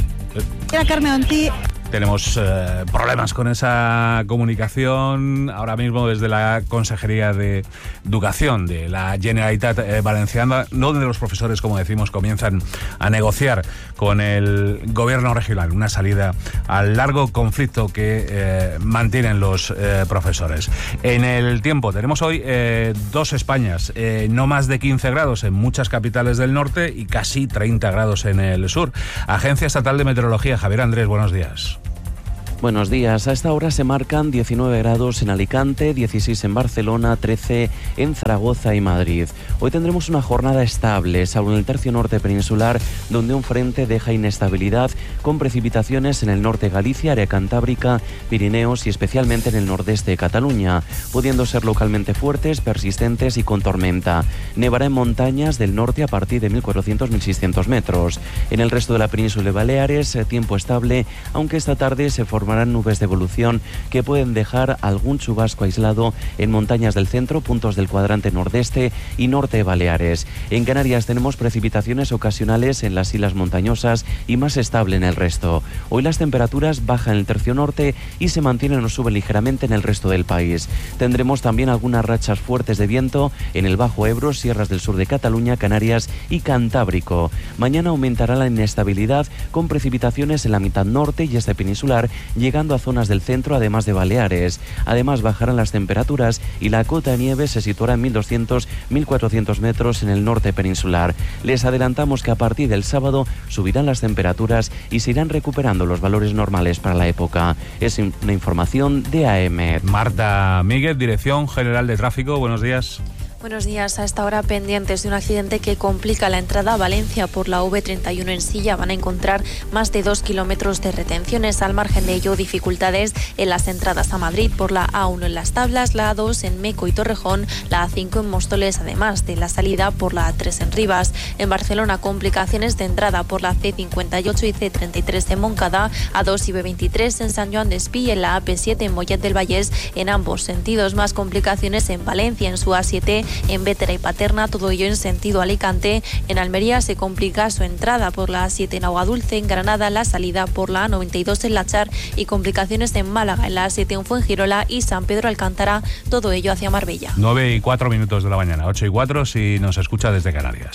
Era Carmen Ontí. Tenemos eh, problemas con esa comunicación ahora mismo desde la Consejería de Educación de la Generalitat eh, Valenciana, donde los profesores, como decimos, comienzan a negociar con el gobierno regional una salida al largo conflicto que eh, mantienen los eh, profesores. En el tiempo tenemos hoy eh, dos Españas, eh, no más de quince grados en muchas capitales del norte y casi treinta grados en el sur. Agencia Estatal de Meteorología, Javier Andrés, buenos días. Buenos días. A esta hora se marcan diecinueve grados en Alicante, dieciséis en Barcelona, trece en Zaragoza y Madrid. Hoy tendremos una jornada estable, salvo en el tercio norte peninsular, donde un frente deja inestabilidad con precipitaciones en el norte de Galicia, área cantábrica, Pirineos y especialmente en el nordeste de Cataluña, pudiendo ser localmente fuertes, persistentes y con tormenta. Nevará en montañas del norte a partir de mil cuatrocientos a mil seiscientos metros. En el resto de la península de Baleares, tiempo estable, aunque esta tarde se formará nubes de evolución que pueden dejar algún chubasco aislado en montañas del centro, puntos del cuadrante nordeste y norte de Baleares. En Canarias tenemos precipitaciones ocasionales en las islas montañosas y más estable en el resto. Hoy las temperaturas bajan en el tercio norte y se mantienen o suben ligeramente en el resto del país. Tendremos también algunas rachas fuertes de viento en el Bajo Ebro, sierras del sur de Cataluña, Canarias y Cantábrico. Mañana aumentará la inestabilidad con precipitaciones en la mitad norte y este peninsular, llegando a zonas del centro además de Baleares. Además bajarán las temperaturas y la cota de nieve se situará en mil doscientos a mil cuatrocientos metros en el norte peninsular. Les adelantamos que a partir del sábado subirán las temperaturas y se irán recuperando los valores normales para la época. Es una información de A M. Marta Míguez, Dirección General de Tráfico, buenos días. Buenos días. A esta hora pendientes de un accidente que complica la entrada a Valencia por la V treinta y uno en Silla. Van a encontrar más de dos kilómetros de retenciones. Al margen de ello, dificultades en las entradas a Madrid por la A uno en Las Tablas, la A dos en Meco y Torrejón, la A cinco en Móstoles, además de la salida por la A tres en Rivas. En Barcelona, complicaciones de entrada por la C cincuenta y ocho y C treinta y tres en Montcada, A dos y B veintitrés en San Joan d'Espí y en la A P siete en Mollet del Vallès en ambos sentidos. Más complicaciones en Valencia, en su A siete, en Bétera y Paterna, todo ello en sentido Alicante. En Almería se complica su entrada por la A siete en Aguadulce, en Granada la salida por la A noventa y dos en Lachar y complicaciones en Málaga, en la A siete en Fuengirola y San Pedro Alcántara, todo ello hacia Marbella. nueve y cuatro minutos de la mañana, ocho y cuatro si nos escucha desde Canarias.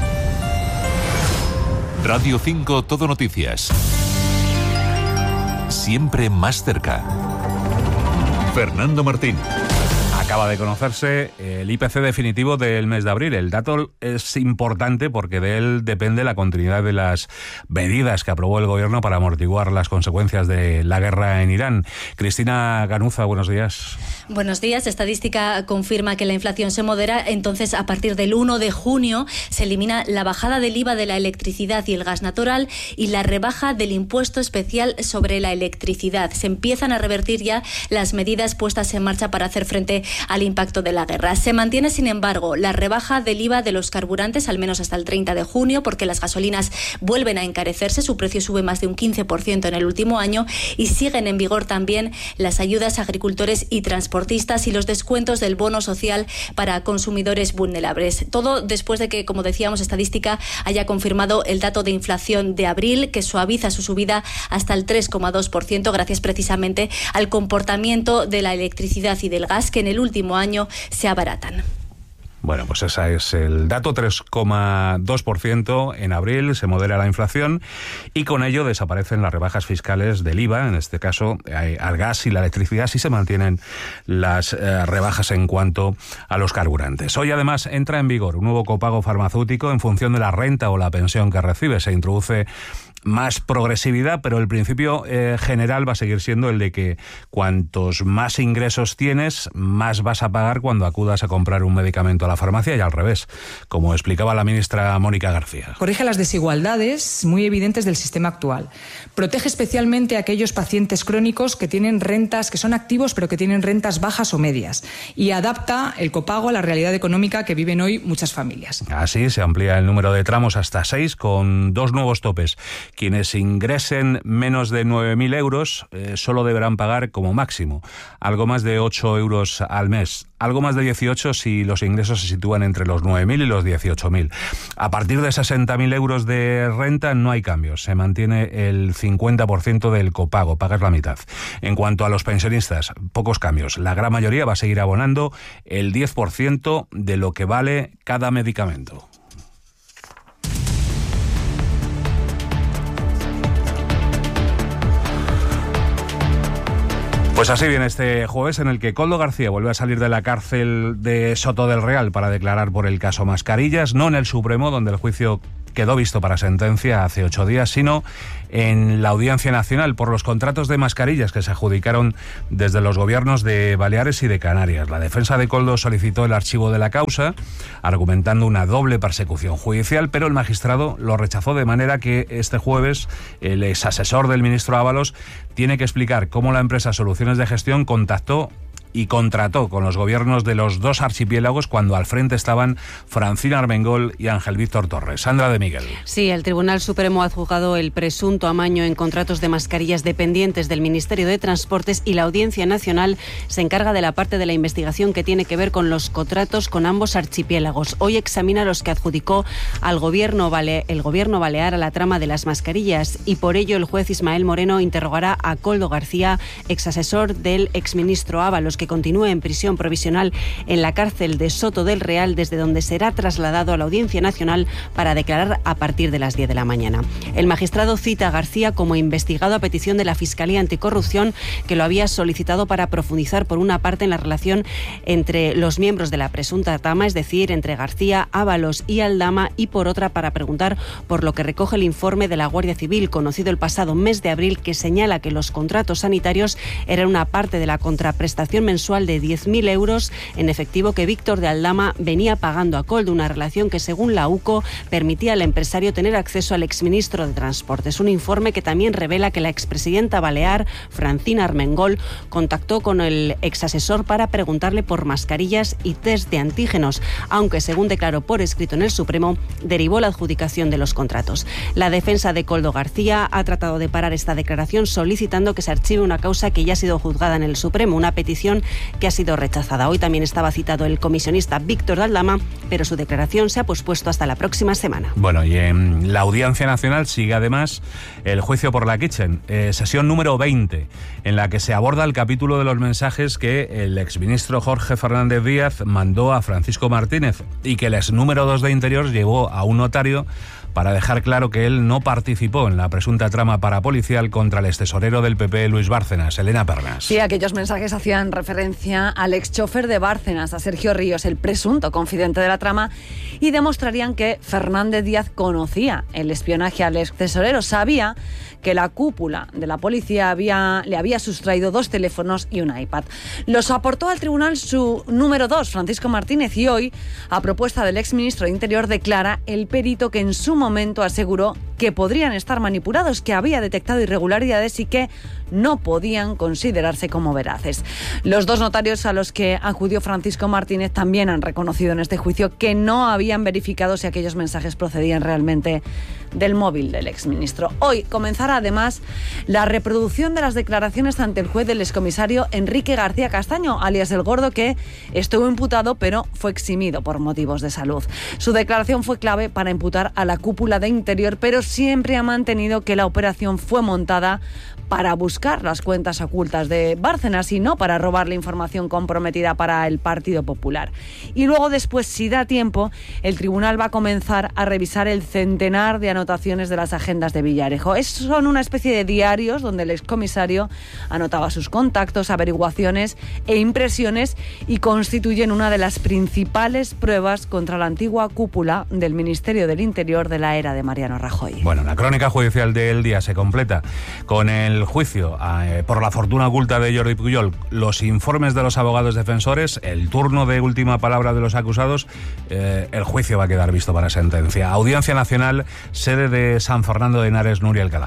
Radio cinco Todo Noticias. Siempre más cerca. Fernando Martín. Acaba de conocerse el I P C definitivo del mes de abril. El dato es importante porque de él depende la continuidad de las medidas que aprobó el gobierno para amortiguar las consecuencias de la guerra en Irán. Cristina Ganuza, buenos días. Buenos días. Estadística confirma que la inflación se modera. Entonces, a partir del uno de junio se elimina la bajada del I V A de la electricidad y el gas natural y la rebaja del impuesto especial sobre la electricidad. Se empiezan a revertir ya las medidas puestas en marcha para hacer frente al impacto de la guerra. Se mantiene, sin embargo, la rebaja del I V A de los carburantes, al menos hasta el treinta de junio, porque las gasolinas vuelven a encarecerse. Su precio sube más de un quince por ciento en el último año y siguen en vigor también las ayudas a agricultores y transportistas y los descuentos del bono social para consumidores vulnerables. Todo después de que, como decíamos, Estadística haya confirmado el dato de inflación de abril, que suaviza su subida hasta el tres coma dos por ciento gracias precisamente al comportamiento de la electricidad y del gas, que en el último año se abaratan. Bueno, pues ese es el dato, tres coma dos por ciento en abril, se modera la inflación y con ello desaparecen las rebajas fiscales del I V A, en este caso al gas y la electricidad, si se mantienen las eh, rebajas en cuanto a los carburantes. Hoy además entra en vigor un nuevo copago farmacéutico en función de la renta o la pensión que recibe. Se introduce más progresividad, pero el principio eh, general va a seguir siendo el de que cuantos más ingresos tienes, más vas a pagar cuando acudas a comprar un medicamento a la farmacia y al revés, como explicaba la ministra Mónica García. Corrige las desigualdades muy evidentes del sistema actual. Protege especialmente a aquellos pacientes crónicos que tienen rentas, que son activos pero que tienen rentas bajas o medias, y adapta el copago a la realidad económica que viven hoy muchas familias. Así se amplía el número de tramos hasta seis, con dos nuevos topes Quienes ingresen menos de nueve mil euros eh, solo deberán pagar como máximo algo más de ocho euros al mes. Algo más de dieciocho si los ingresos se sitúan entre los nueve mil y los dieciocho mil. A partir de sesenta mil euros de renta no hay cambios. Se mantiene el cincuenta por ciento del copago, pagas la mitad. En cuanto a los pensionistas, pocos cambios. La gran mayoría va a seguir abonando el diez por ciento de lo que vale cada medicamento. Pues así viene este jueves, en el que Koldo García vuelve a salir de la cárcel de Soto del Real para declarar por el caso Mascarillas, no en el Supremo, donde el juicio quedó visto para sentencia hace ocho días, sino en la Audiencia Nacional por los contratos de mascarillas que se adjudicaron desde los gobiernos de Baleares y de Canarias. La defensa de Koldo solicitó el archivo de la causa, argumentando una doble persecución judicial, pero el magistrado lo rechazó, de manera que este jueves el exasesor del ministro Ábalos tiene que explicar cómo la empresa Soluciones de Gestión contactó y contrató con los gobiernos de los dos archipiélagos cuando al frente estaban Francina Armengol y Ángel Víctor Torres. Sandra de Miguel. Sí, el Tribunal Supremo ha juzgado el presunto amaño en contratos de mascarillas dependientes del Ministerio de Transportes, y la Audiencia Nacional se encarga de la parte de la investigación que tiene que ver con los contratos con ambos archipiélagos. Hoy examina los que adjudicó al gobierno bale- el gobierno balear a la trama de las mascarillas, y por ello el juez Ismael Moreno interrogará a Koldo García, exasesor del exministro Ábalos, que continúe en prisión provisional en la cárcel de Soto del Real, desde donde será trasladado a la Audiencia Nacional para declarar a partir de las diez de la mañana. El magistrado cita a García como investigado a petición de la Fiscalía Anticorrupción, que lo había solicitado para profundizar por una parte en la relación entre los miembros de la presunta trama, es decir, entre García, Ábalos y Aldama, y por otra para preguntar por lo que recoge el informe de la Guardia Civil, conocido el pasado mes de abril, que señala que los contratos sanitarios eran una parte de la contraprestación mensual de diez mil euros en efectivo que Víctor de Aldama venía pagando a Koldo, una relación que, según la U C O, permitía al empresario tener acceso al exministro de Transportes. Un informe que también revela que la expresidenta balear, Francina Armengol, contactó con el exasesor para preguntarle por mascarillas y test de antígenos, aunque, según declaró por escrito en el Supremo, derivó la adjudicación de los contratos. La defensa de Koldo García ha tratado de parar esta declaración solicitando que se archive una causa que ya ha sido juzgada en el Supremo, una petición que ha sido rechazada. Hoy también estaba citado el comisionista Víctor de Aldama, pero su declaración se ha pospuesto hasta la próxima semana. Bueno, y en la Audiencia Nacional sigue además el juicio por la Kitchen, eh, sesión número veinte, en la que se aborda el capítulo de los mensajes que el exministro Jorge Fernández Díaz mandó a Francisco Martínez y que el ex número dos de Interior llevó a un notario para dejar claro que él no participó en la presunta trama parapolicial contra el extesorero del P P, Luis Bárcenas. Elena Pernas. Sí, aquellos mensajes hacían referencia al exchofer de Bárcenas, a Sergio Ríos, el presunto confidente de la trama, y demostrarían que Fernández Díaz conocía el espionaje al extesorero, sabía que la cúpula de la policía había, le había sustraído dos teléfonos y un iPad. Los aportó al tribunal su número dos, Francisco Martínez, y hoy, a propuesta del exministro de Interior, declara el perito que en su momento aseguró que podrían estar manipulados, que había detectado irregularidades y que no podían considerarse como veraces. Los dos notarios a los que acudió Francisco Martínez también han reconocido en este juicio que no habían verificado si aquellos mensajes procedían realmente del móvil del exministro. Hoy comenzará además la reproducción de las declaraciones ante el juez del excomisario Enrique García Castaño, alias El Gordo, que estuvo imputado pero fue eximido por motivos de salud. Su declaración fue clave para imputar a la cúpula de Interior, pero siempre ha mantenido que la operación fue montada para buscar las cuentas ocultas de Bárcenas y no para robar la información comprometida para el Partido Popular. Y luego, después, si da tiempo, el tribunal va a comenzar a revisar el centenar de anotaciones de las agendas de Villarejo. Es, son una especie de diarios donde el excomisario anotaba sus contactos, averiguaciones e impresiones, y constituyen una de las principales pruebas contra la antigua cúpula del Ministerio del Interior de la era de Mariano Rajoy. Bueno, la crónica judicial del día se completa con el juicio eh, por la fortuna oculta de Jordi Pujol, los informes de los abogados defensores, el turno de última palabra de los acusados. Eh, el juicio va a quedar visto para sentencia. Audiencia Nacional, sede de San Fernando de Henares, Nuria Alcalá.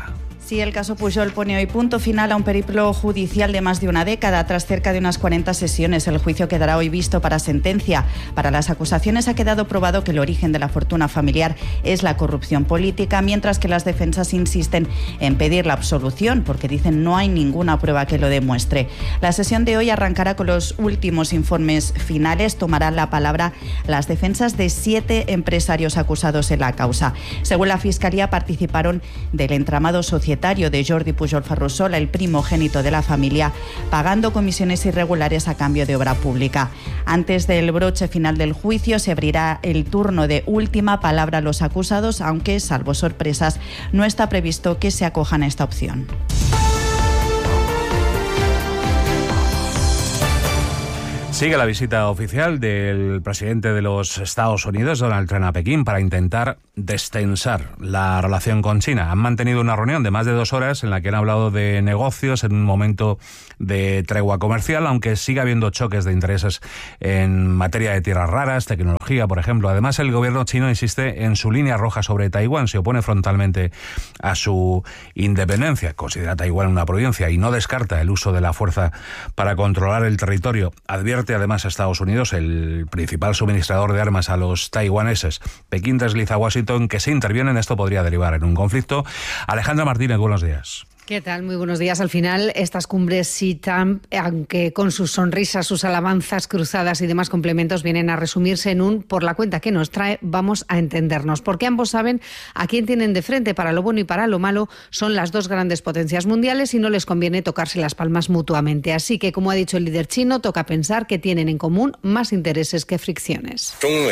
Sí, el caso Pujol pone hoy punto final a un periplo judicial de más de una década. Tras cerca de unas cuarenta sesiones, el juicio quedará hoy visto para sentencia. Para las acusaciones ha quedado probado que el origen de la fortuna familiar es la corrupción política, mientras que las defensas insisten en pedir la absolución porque dicen no hay ninguna prueba que lo demuestre. La sesión de hoy arrancará con los últimos informes finales. Tomarán la palabra las defensas de siete empresarios acusados en la causa. Según la Fiscalía, participaron del entramado societario de Jordi Pujol Ferrusola, el primogénito de la familia, pagando comisiones irregulares a cambio de obra pública. Antes del broche final del juicio se abrirá el turno de última palabra a los acusados, aunque, salvo sorpresas, no está previsto que se acojan a esta opción. Sigue la visita oficial del presidente de los Estados Unidos, Donald Trump, a Pekín para intentar destensar la relación con China. Han mantenido una reunión de más de dos horas en la que han hablado de negocios en un momento de tregua comercial, aunque sigue habiendo choques de intereses en materia de tierras raras, tecnología, por ejemplo. Además, el gobierno chino insiste en su línea roja sobre Taiwán, se opone frontalmente a su independencia, considera Taiwán una provincia y no descarta el uso de la fuerza para controlar el territorio. Advierte además a Estados Unidos, el principal suministrador de armas a los taiwaneses. Pekín desliza a Washington que si intervienen esto podría derivar en un conflicto. Alejandra Martínez, buenos días. ¿Qué tal? Muy buenos días. Al final, estas cumbres Xi-Trump, aunque con sus sonrisas, sus alabanzas cruzadas y demás complementos, vienen a resumirse en un por la cuenta que nos trae, vamos a entendernos. Porque ambos saben a quién tienen de frente, para lo bueno y para lo malo, son las dos grandes potencias mundiales y no les conviene tocarse las palmas mutuamente. Así que, como ha dicho el líder chino, toca pensar que tienen en común más intereses que fricciones.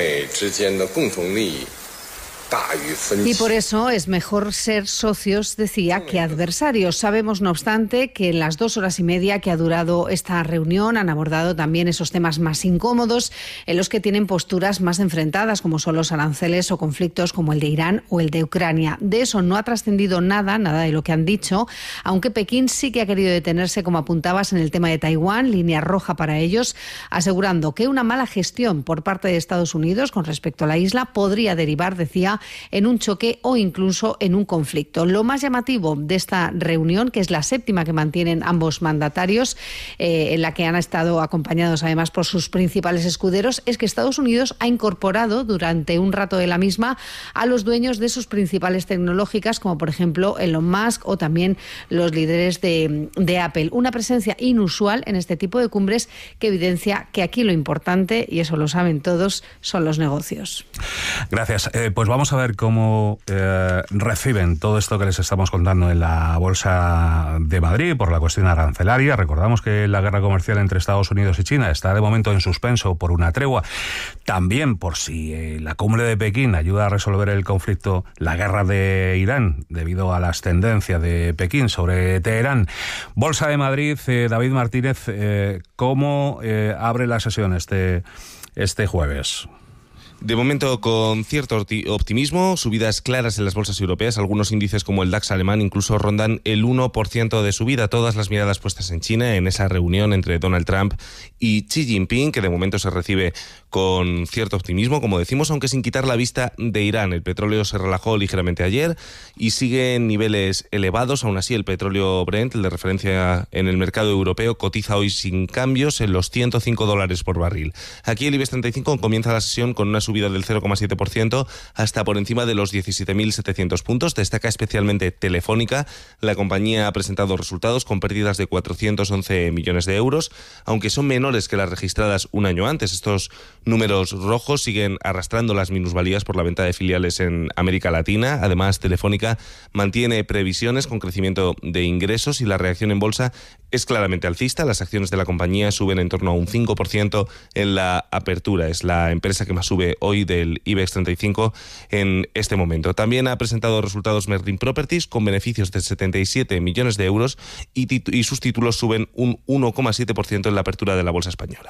Y por eso es mejor ser socios, decía, que adversarios. Sabemos, no obstante, que en las dos horas y media que ha durado esta reunión han abordado también esos temas más incómodos en los que tienen posturas más enfrentadas, como son los aranceles o conflictos como el de Irán o el de Ucrania. De eso no ha trascendido nada, nada de lo que han dicho, aunque Pekín sí que ha querido detenerse, como apuntabas, en el tema de Taiwán, línea roja para ellos, asegurando que una mala gestión por parte de Estados Unidos con respecto a la isla podría derivar, decía, en un choque o incluso en un conflicto. Lo más llamativo de esta reunión, que es la séptima que mantienen ambos mandatarios, eh, en la que han estado acompañados además por sus principales escuderos, es que Estados Unidos ha incorporado durante un rato de la misma a los dueños de sus principales tecnológicas, como por ejemplo Elon Musk o también los líderes de, de Apple. Una presencia inusual en este tipo de cumbres que evidencia que aquí lo importante, y eso lo saben todos, son los negocios. Gracias. Eh, pues vamos a ver cómo eh, reciben todo esto que les estamos contando en la Bolsa de Madrid por la cuestión arancelaria. Recordamos que la guerra comercial entre Estados Unidos y China está de momento en suspenso por una tregua. También por si eh, la cumbre de Pekín ayuda a resolver el conflicto, la guerra de Irán, debido a las tendencias de Pekín sobre Teherán. Bolsa de Madrid, eh, David Martínez, eh, ¿cómo eh, abre la sesión este, este jueves? De momento con cierto optimismo, subidas claras en las bolsas europeas. Algunos índices como el DAX alemán incluso rondan el uno por ciento de subida. Todas las miradas puestas en China, en esa reunión entre Donald Trump y Xi Jinping, que de momento se recibe con cierto optimismo, como decimos, aunque sin quitar la vista de Irán. El petróleo se relajó ligeramente ayer y sigue en niveles elevados. Aún así, el petróleo Brent, el de referencia en el mercado europeo, cotiza hoy sin cambios en los ciento cinco dólares por barril. Aquí el IBEX treinta y cinco comienza la sesión con una subida del cero coma siete por ciento hasta por encima de los diecisiete mil setecientos puntos. Destaca especialmente Telefónica. La compañía ha presentado resultados con pérdidas de cuatrocientos once millones de euros, aunque son menores que las registradas un año antes. Estos números rojos siguen arrastrando las minusvalías por la venta de filiales en América Latina. Además, Telefónica mantiene previsiones con crecimiento de ingresos y la reacción en bolsa es claramente alcista. Las acciones de la compañía suben en torno a un cinco por ciento en la apertura. Es la empresa que más sube hoy del IBEX treinta y cinco en este momento. También ha presentado resultados Merlin Properties con beneficios de setenta y siete millones de euros y, y sus títulos suben un uno coma siete por ciento en la apertura de la bolsa española.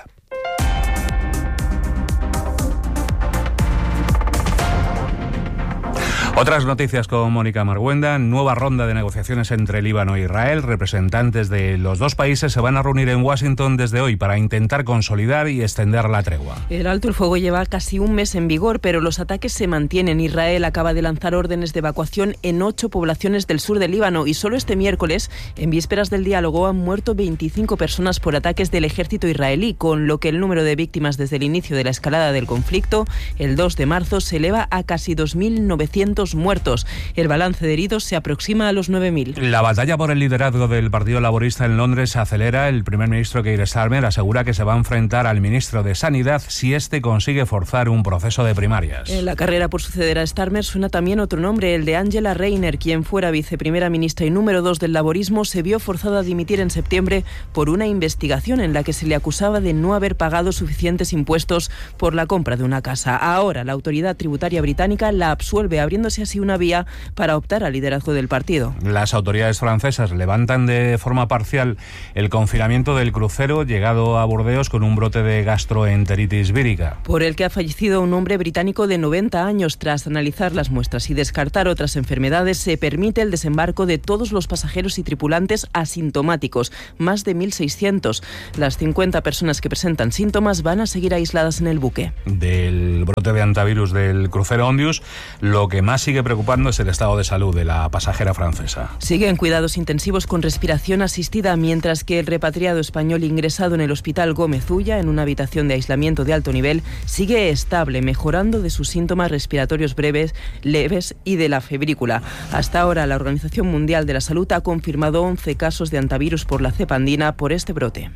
Otras noticias con Mónica Marguenda. Nueva ronda de negociaciones entre Líbano e Israel. Representantes de los dos países se van a reunir en Washington desde hoy para intentar consolidar y extender la tregua. El alto el fuego lleva casi un mes en vigor, pero los ataques se mantienen. Israel acaba de lanzar órdenes de evacuación en ocho poblaciones del sur del Líbano y solo este miércoles, en vísperas del diálogo, han muerto veinticinco personas por ataques del ejército israelí, con lo que el número de víctimas desde el inicio de la escalada del conflicto, el dos de marzo, se eleva a casi dos mil novecientos muertos. El balance de heridos se aproxima a los nueve mil. La batalla por el liderazgo del Partido Laborista en Londres se acelera. El primer ministro Keir Starmer asegura que se va a enfrentar al ministro de Sanidad si este consigue forzar un proceso de primarias. En la carrera por suceder a Starmer suena también otro nombre, el de Angela Rayner, quien fuera viceprimera ministra y número dos del laborismo, se vio forzada a dimitir en septiembre por una investigación en la que se le acusaba de no haber pagado suficientes impuestos por la compra de una casa. Ahora la autoridad tributaria británica la absuelve, abriéndose así una vía para optar al liderazgo del partido. Las autoridades francesas levantan de forma parcial el confinamiento del crucero llegado a Burdeos con un brote de gastroenteritis vírica, por el que ha fallecido un hombre británico de noventa años. Tras analizar las muestras y descartar otras enfermedades, se permite el desembarco de todos los pasajeros y tripulantes asintomáticos, más de mil seiscientos. Las cincuenta personas que presentan síntomas van a seguir aisladas en el buque. Del brote de antivirus del crucero Ondius, lo que más sigue preocupando es el estado de salud de la pasajera francesa. Sigue en cuidados intensivos con respiración asistida, mientras que el repatriado español ingresado en el hospital Gómez Ulla, en una habitación de aislamiento de alto nivel, sigue estable, mejorando de sus síntomas respiratorios breves, leves y de la febrícula. Hasta ahora, la Organización Mundial de la Salud ha confirmado once casos de antivirus por la cepa andina por este brote.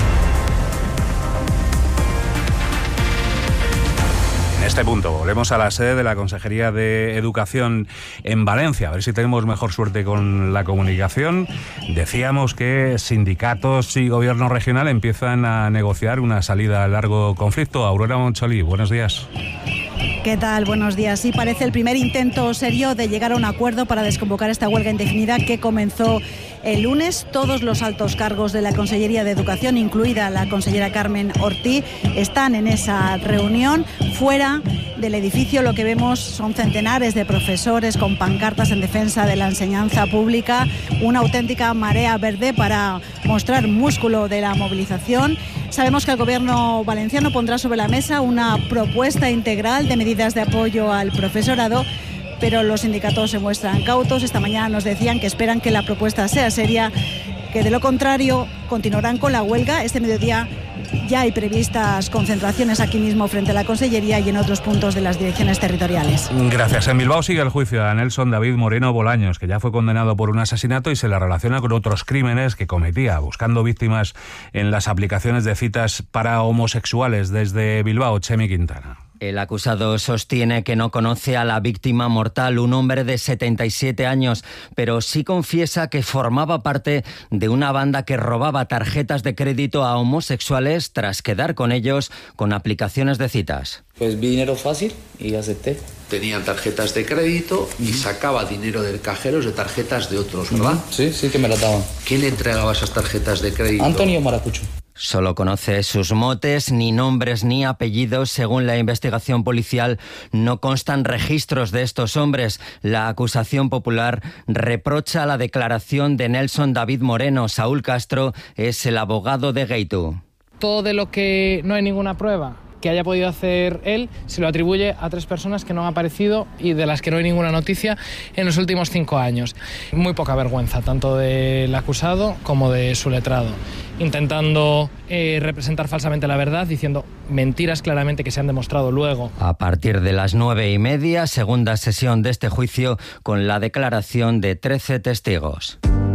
En este punto volvemos a la sede de la Consejería de Educación en Valencia, a ver si tenemos mejor suerte con la comunicación. Decíamos que sindicatos y gobierno regional empiezan a negociar una salida al largo conflicto. Aurora Moncholí, buenos días. ¿Qué tal? Buenos días. Sí, parece el primer intento serio de llegar a un acuerdo para desconvocar esta huelga indefinida que comenzó el lunes. Todos los altos cargos de la Consellería de Educación, incluida la consellera Carmen Ortí, están en esa reunión. Fuera del edificio lo que vemos son centenares de profesores con pancartas en defensa de la enseñanza pública, una auténtica marea verde para mostrar músculo de la movilización. Sabemos que el Gobierno valenciano pondrá sobre la mesa una propuesta integral de medidas de apoyo al profesorado, pero los sindicatos se muestran cautos. Esta mañana nos decían que esperan que la propuesta sea seria, que de lo contrario continuarán con la huelga. Este mediodía ya hay previstas concentraciones aquí mismo frente a la Consellería y en otros puntos de las direcciones territoriales. Gracias. En Bilbao sigue el juicio a Nelson David Moreno Bolaños, que ya fue condenado por un asesinato y se le relaciona con otros crímenes que cometía, buscando víctimas en las aplicaciones de citas para homosexuales. Desde Bilbao, Chemi Quintana. El acusado sostiene que no conoce a la víctima mortal, un hombre de setenta y siete años, pero sí confiesa que formaba parte de una banda que robaba tarjetas de crédito a homosexuales tras quedar con ellos con aplicaciones de citas. Pues vi dinero fácil y acepté. Tenían tarjetas de crédito y sacaba dinero del cajero de tarjetas de otros, ¿verdad? Sí, sí que me las daban. ¿Quién le entregaba esas tarjetas de crédito? Antonio Maracucho. Solo conoce sus motes, ni nombres ni apellidos. Según la investigación policial, no constan registros de estos hombres. La acusación popular reprocha la declaración de Nelson David Moreno. Saúl Castro es el abogado de Geitu. Todo de lo que no hay ninguna prueba que haya podido hacer él, se lo atribuye a tres personas que no han aparecido y de las que no hay ninguna noticia en los últimos cinco años. Muy poca vergüenza, tanto del acusado como de su letrado, intentando eh, representar falsamente la verdad, diciendo mentiras claramente que se han demostrado luego. A partir de las nueve y media, segunda sesión de este juicio con la declaración de trece testigos.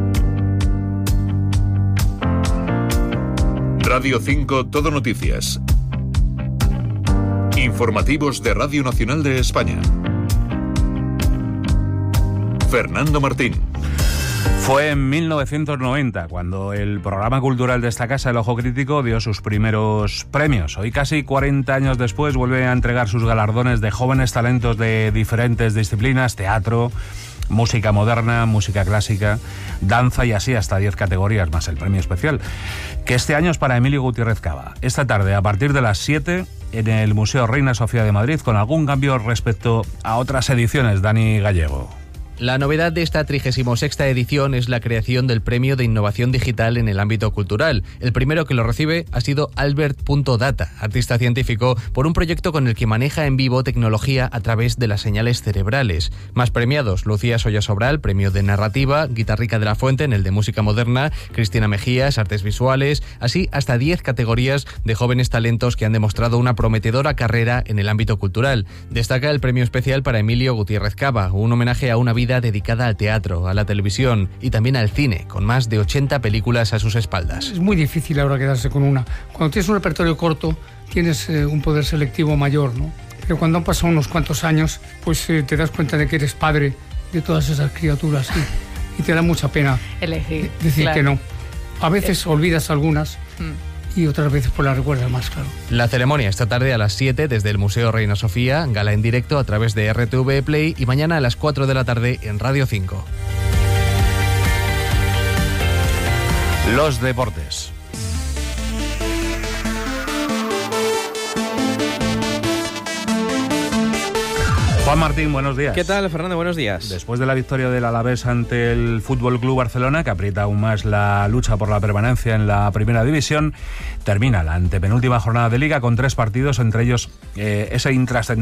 Radio cinco, Todo Noticias. Informativos de Radio Nacional de España. Fernando Martín. Fue en mil novecientos noventa cuando el programa cultural de esta casa, El Ojo Crítico, dio sus primeros premios. Hoy, casi cuarenta años después, vuelve a entregar sus galardones de jóvenes talentos de diferentes disciplinas: teatro, música moderna, música clásica, danza y así hasta diez categorías más el premio especial, que este año es para Emilio Gutiérrez Cava. Esta tarde, a partir de las siete, en el Museo Reina Sofía de Madrid, con algún cambio respecto a otras ediciones. Dani Gallego. La novedad de esta trigésima sexta edición es la creación del Premio de Innovación Digital en el ámbito cultural. El primero que lo recibe ha sido Albert.data, artista científico, por un proyecto con el que maneja en vivo tecnología a través de las señales cerebrales. Más premiados: Lucía Soya Sobral, premio de narrativa; Guitarrica de la Fuente en el de música moderna; Cristina Mejías, artes visuales; así hasta diez categorías de jóvenes talentos que han demostrado una prometedora carrera en el ámbito cultural. Destaca el premio especial para Emilio Gutiérrez Cava, un homenaje a una vida dedicada al teatro, a la televisión y también al cine, con más de ochenta películas a sus espaldas. Es muy difícil ahora quedarse con una. Cuando tienes un repertorio corto, tienes eh, un poder selectivo mayor, ¿no? Pero cuando han pasado unos cuantos años, pues eh, te das cuenta de que eres padre de todas esas criaturas y, y te da mucha pena elegir, decir claro. que no. A veces es... olvidas algunas. Mm. Y otras veces por la recuerdas más, claro. La ceremonia esta tarde a las siete desde el Museo Reina Sofía, gala en directo a través de R T V Play y mañana a las cuatro de la tarde en Radio cinco. Los deportes. Juan Martín, buenos días. ¿Qué tal, Fernando? Buenos días. Después de la victoria del Alavés ante el Fútbol Club Barcelona, que aprieta aún más la lucha por la permanencia en la primera división, termina la antepenúltima jornada de Liga con tres partidos, entre ellos eh, ese intrascendente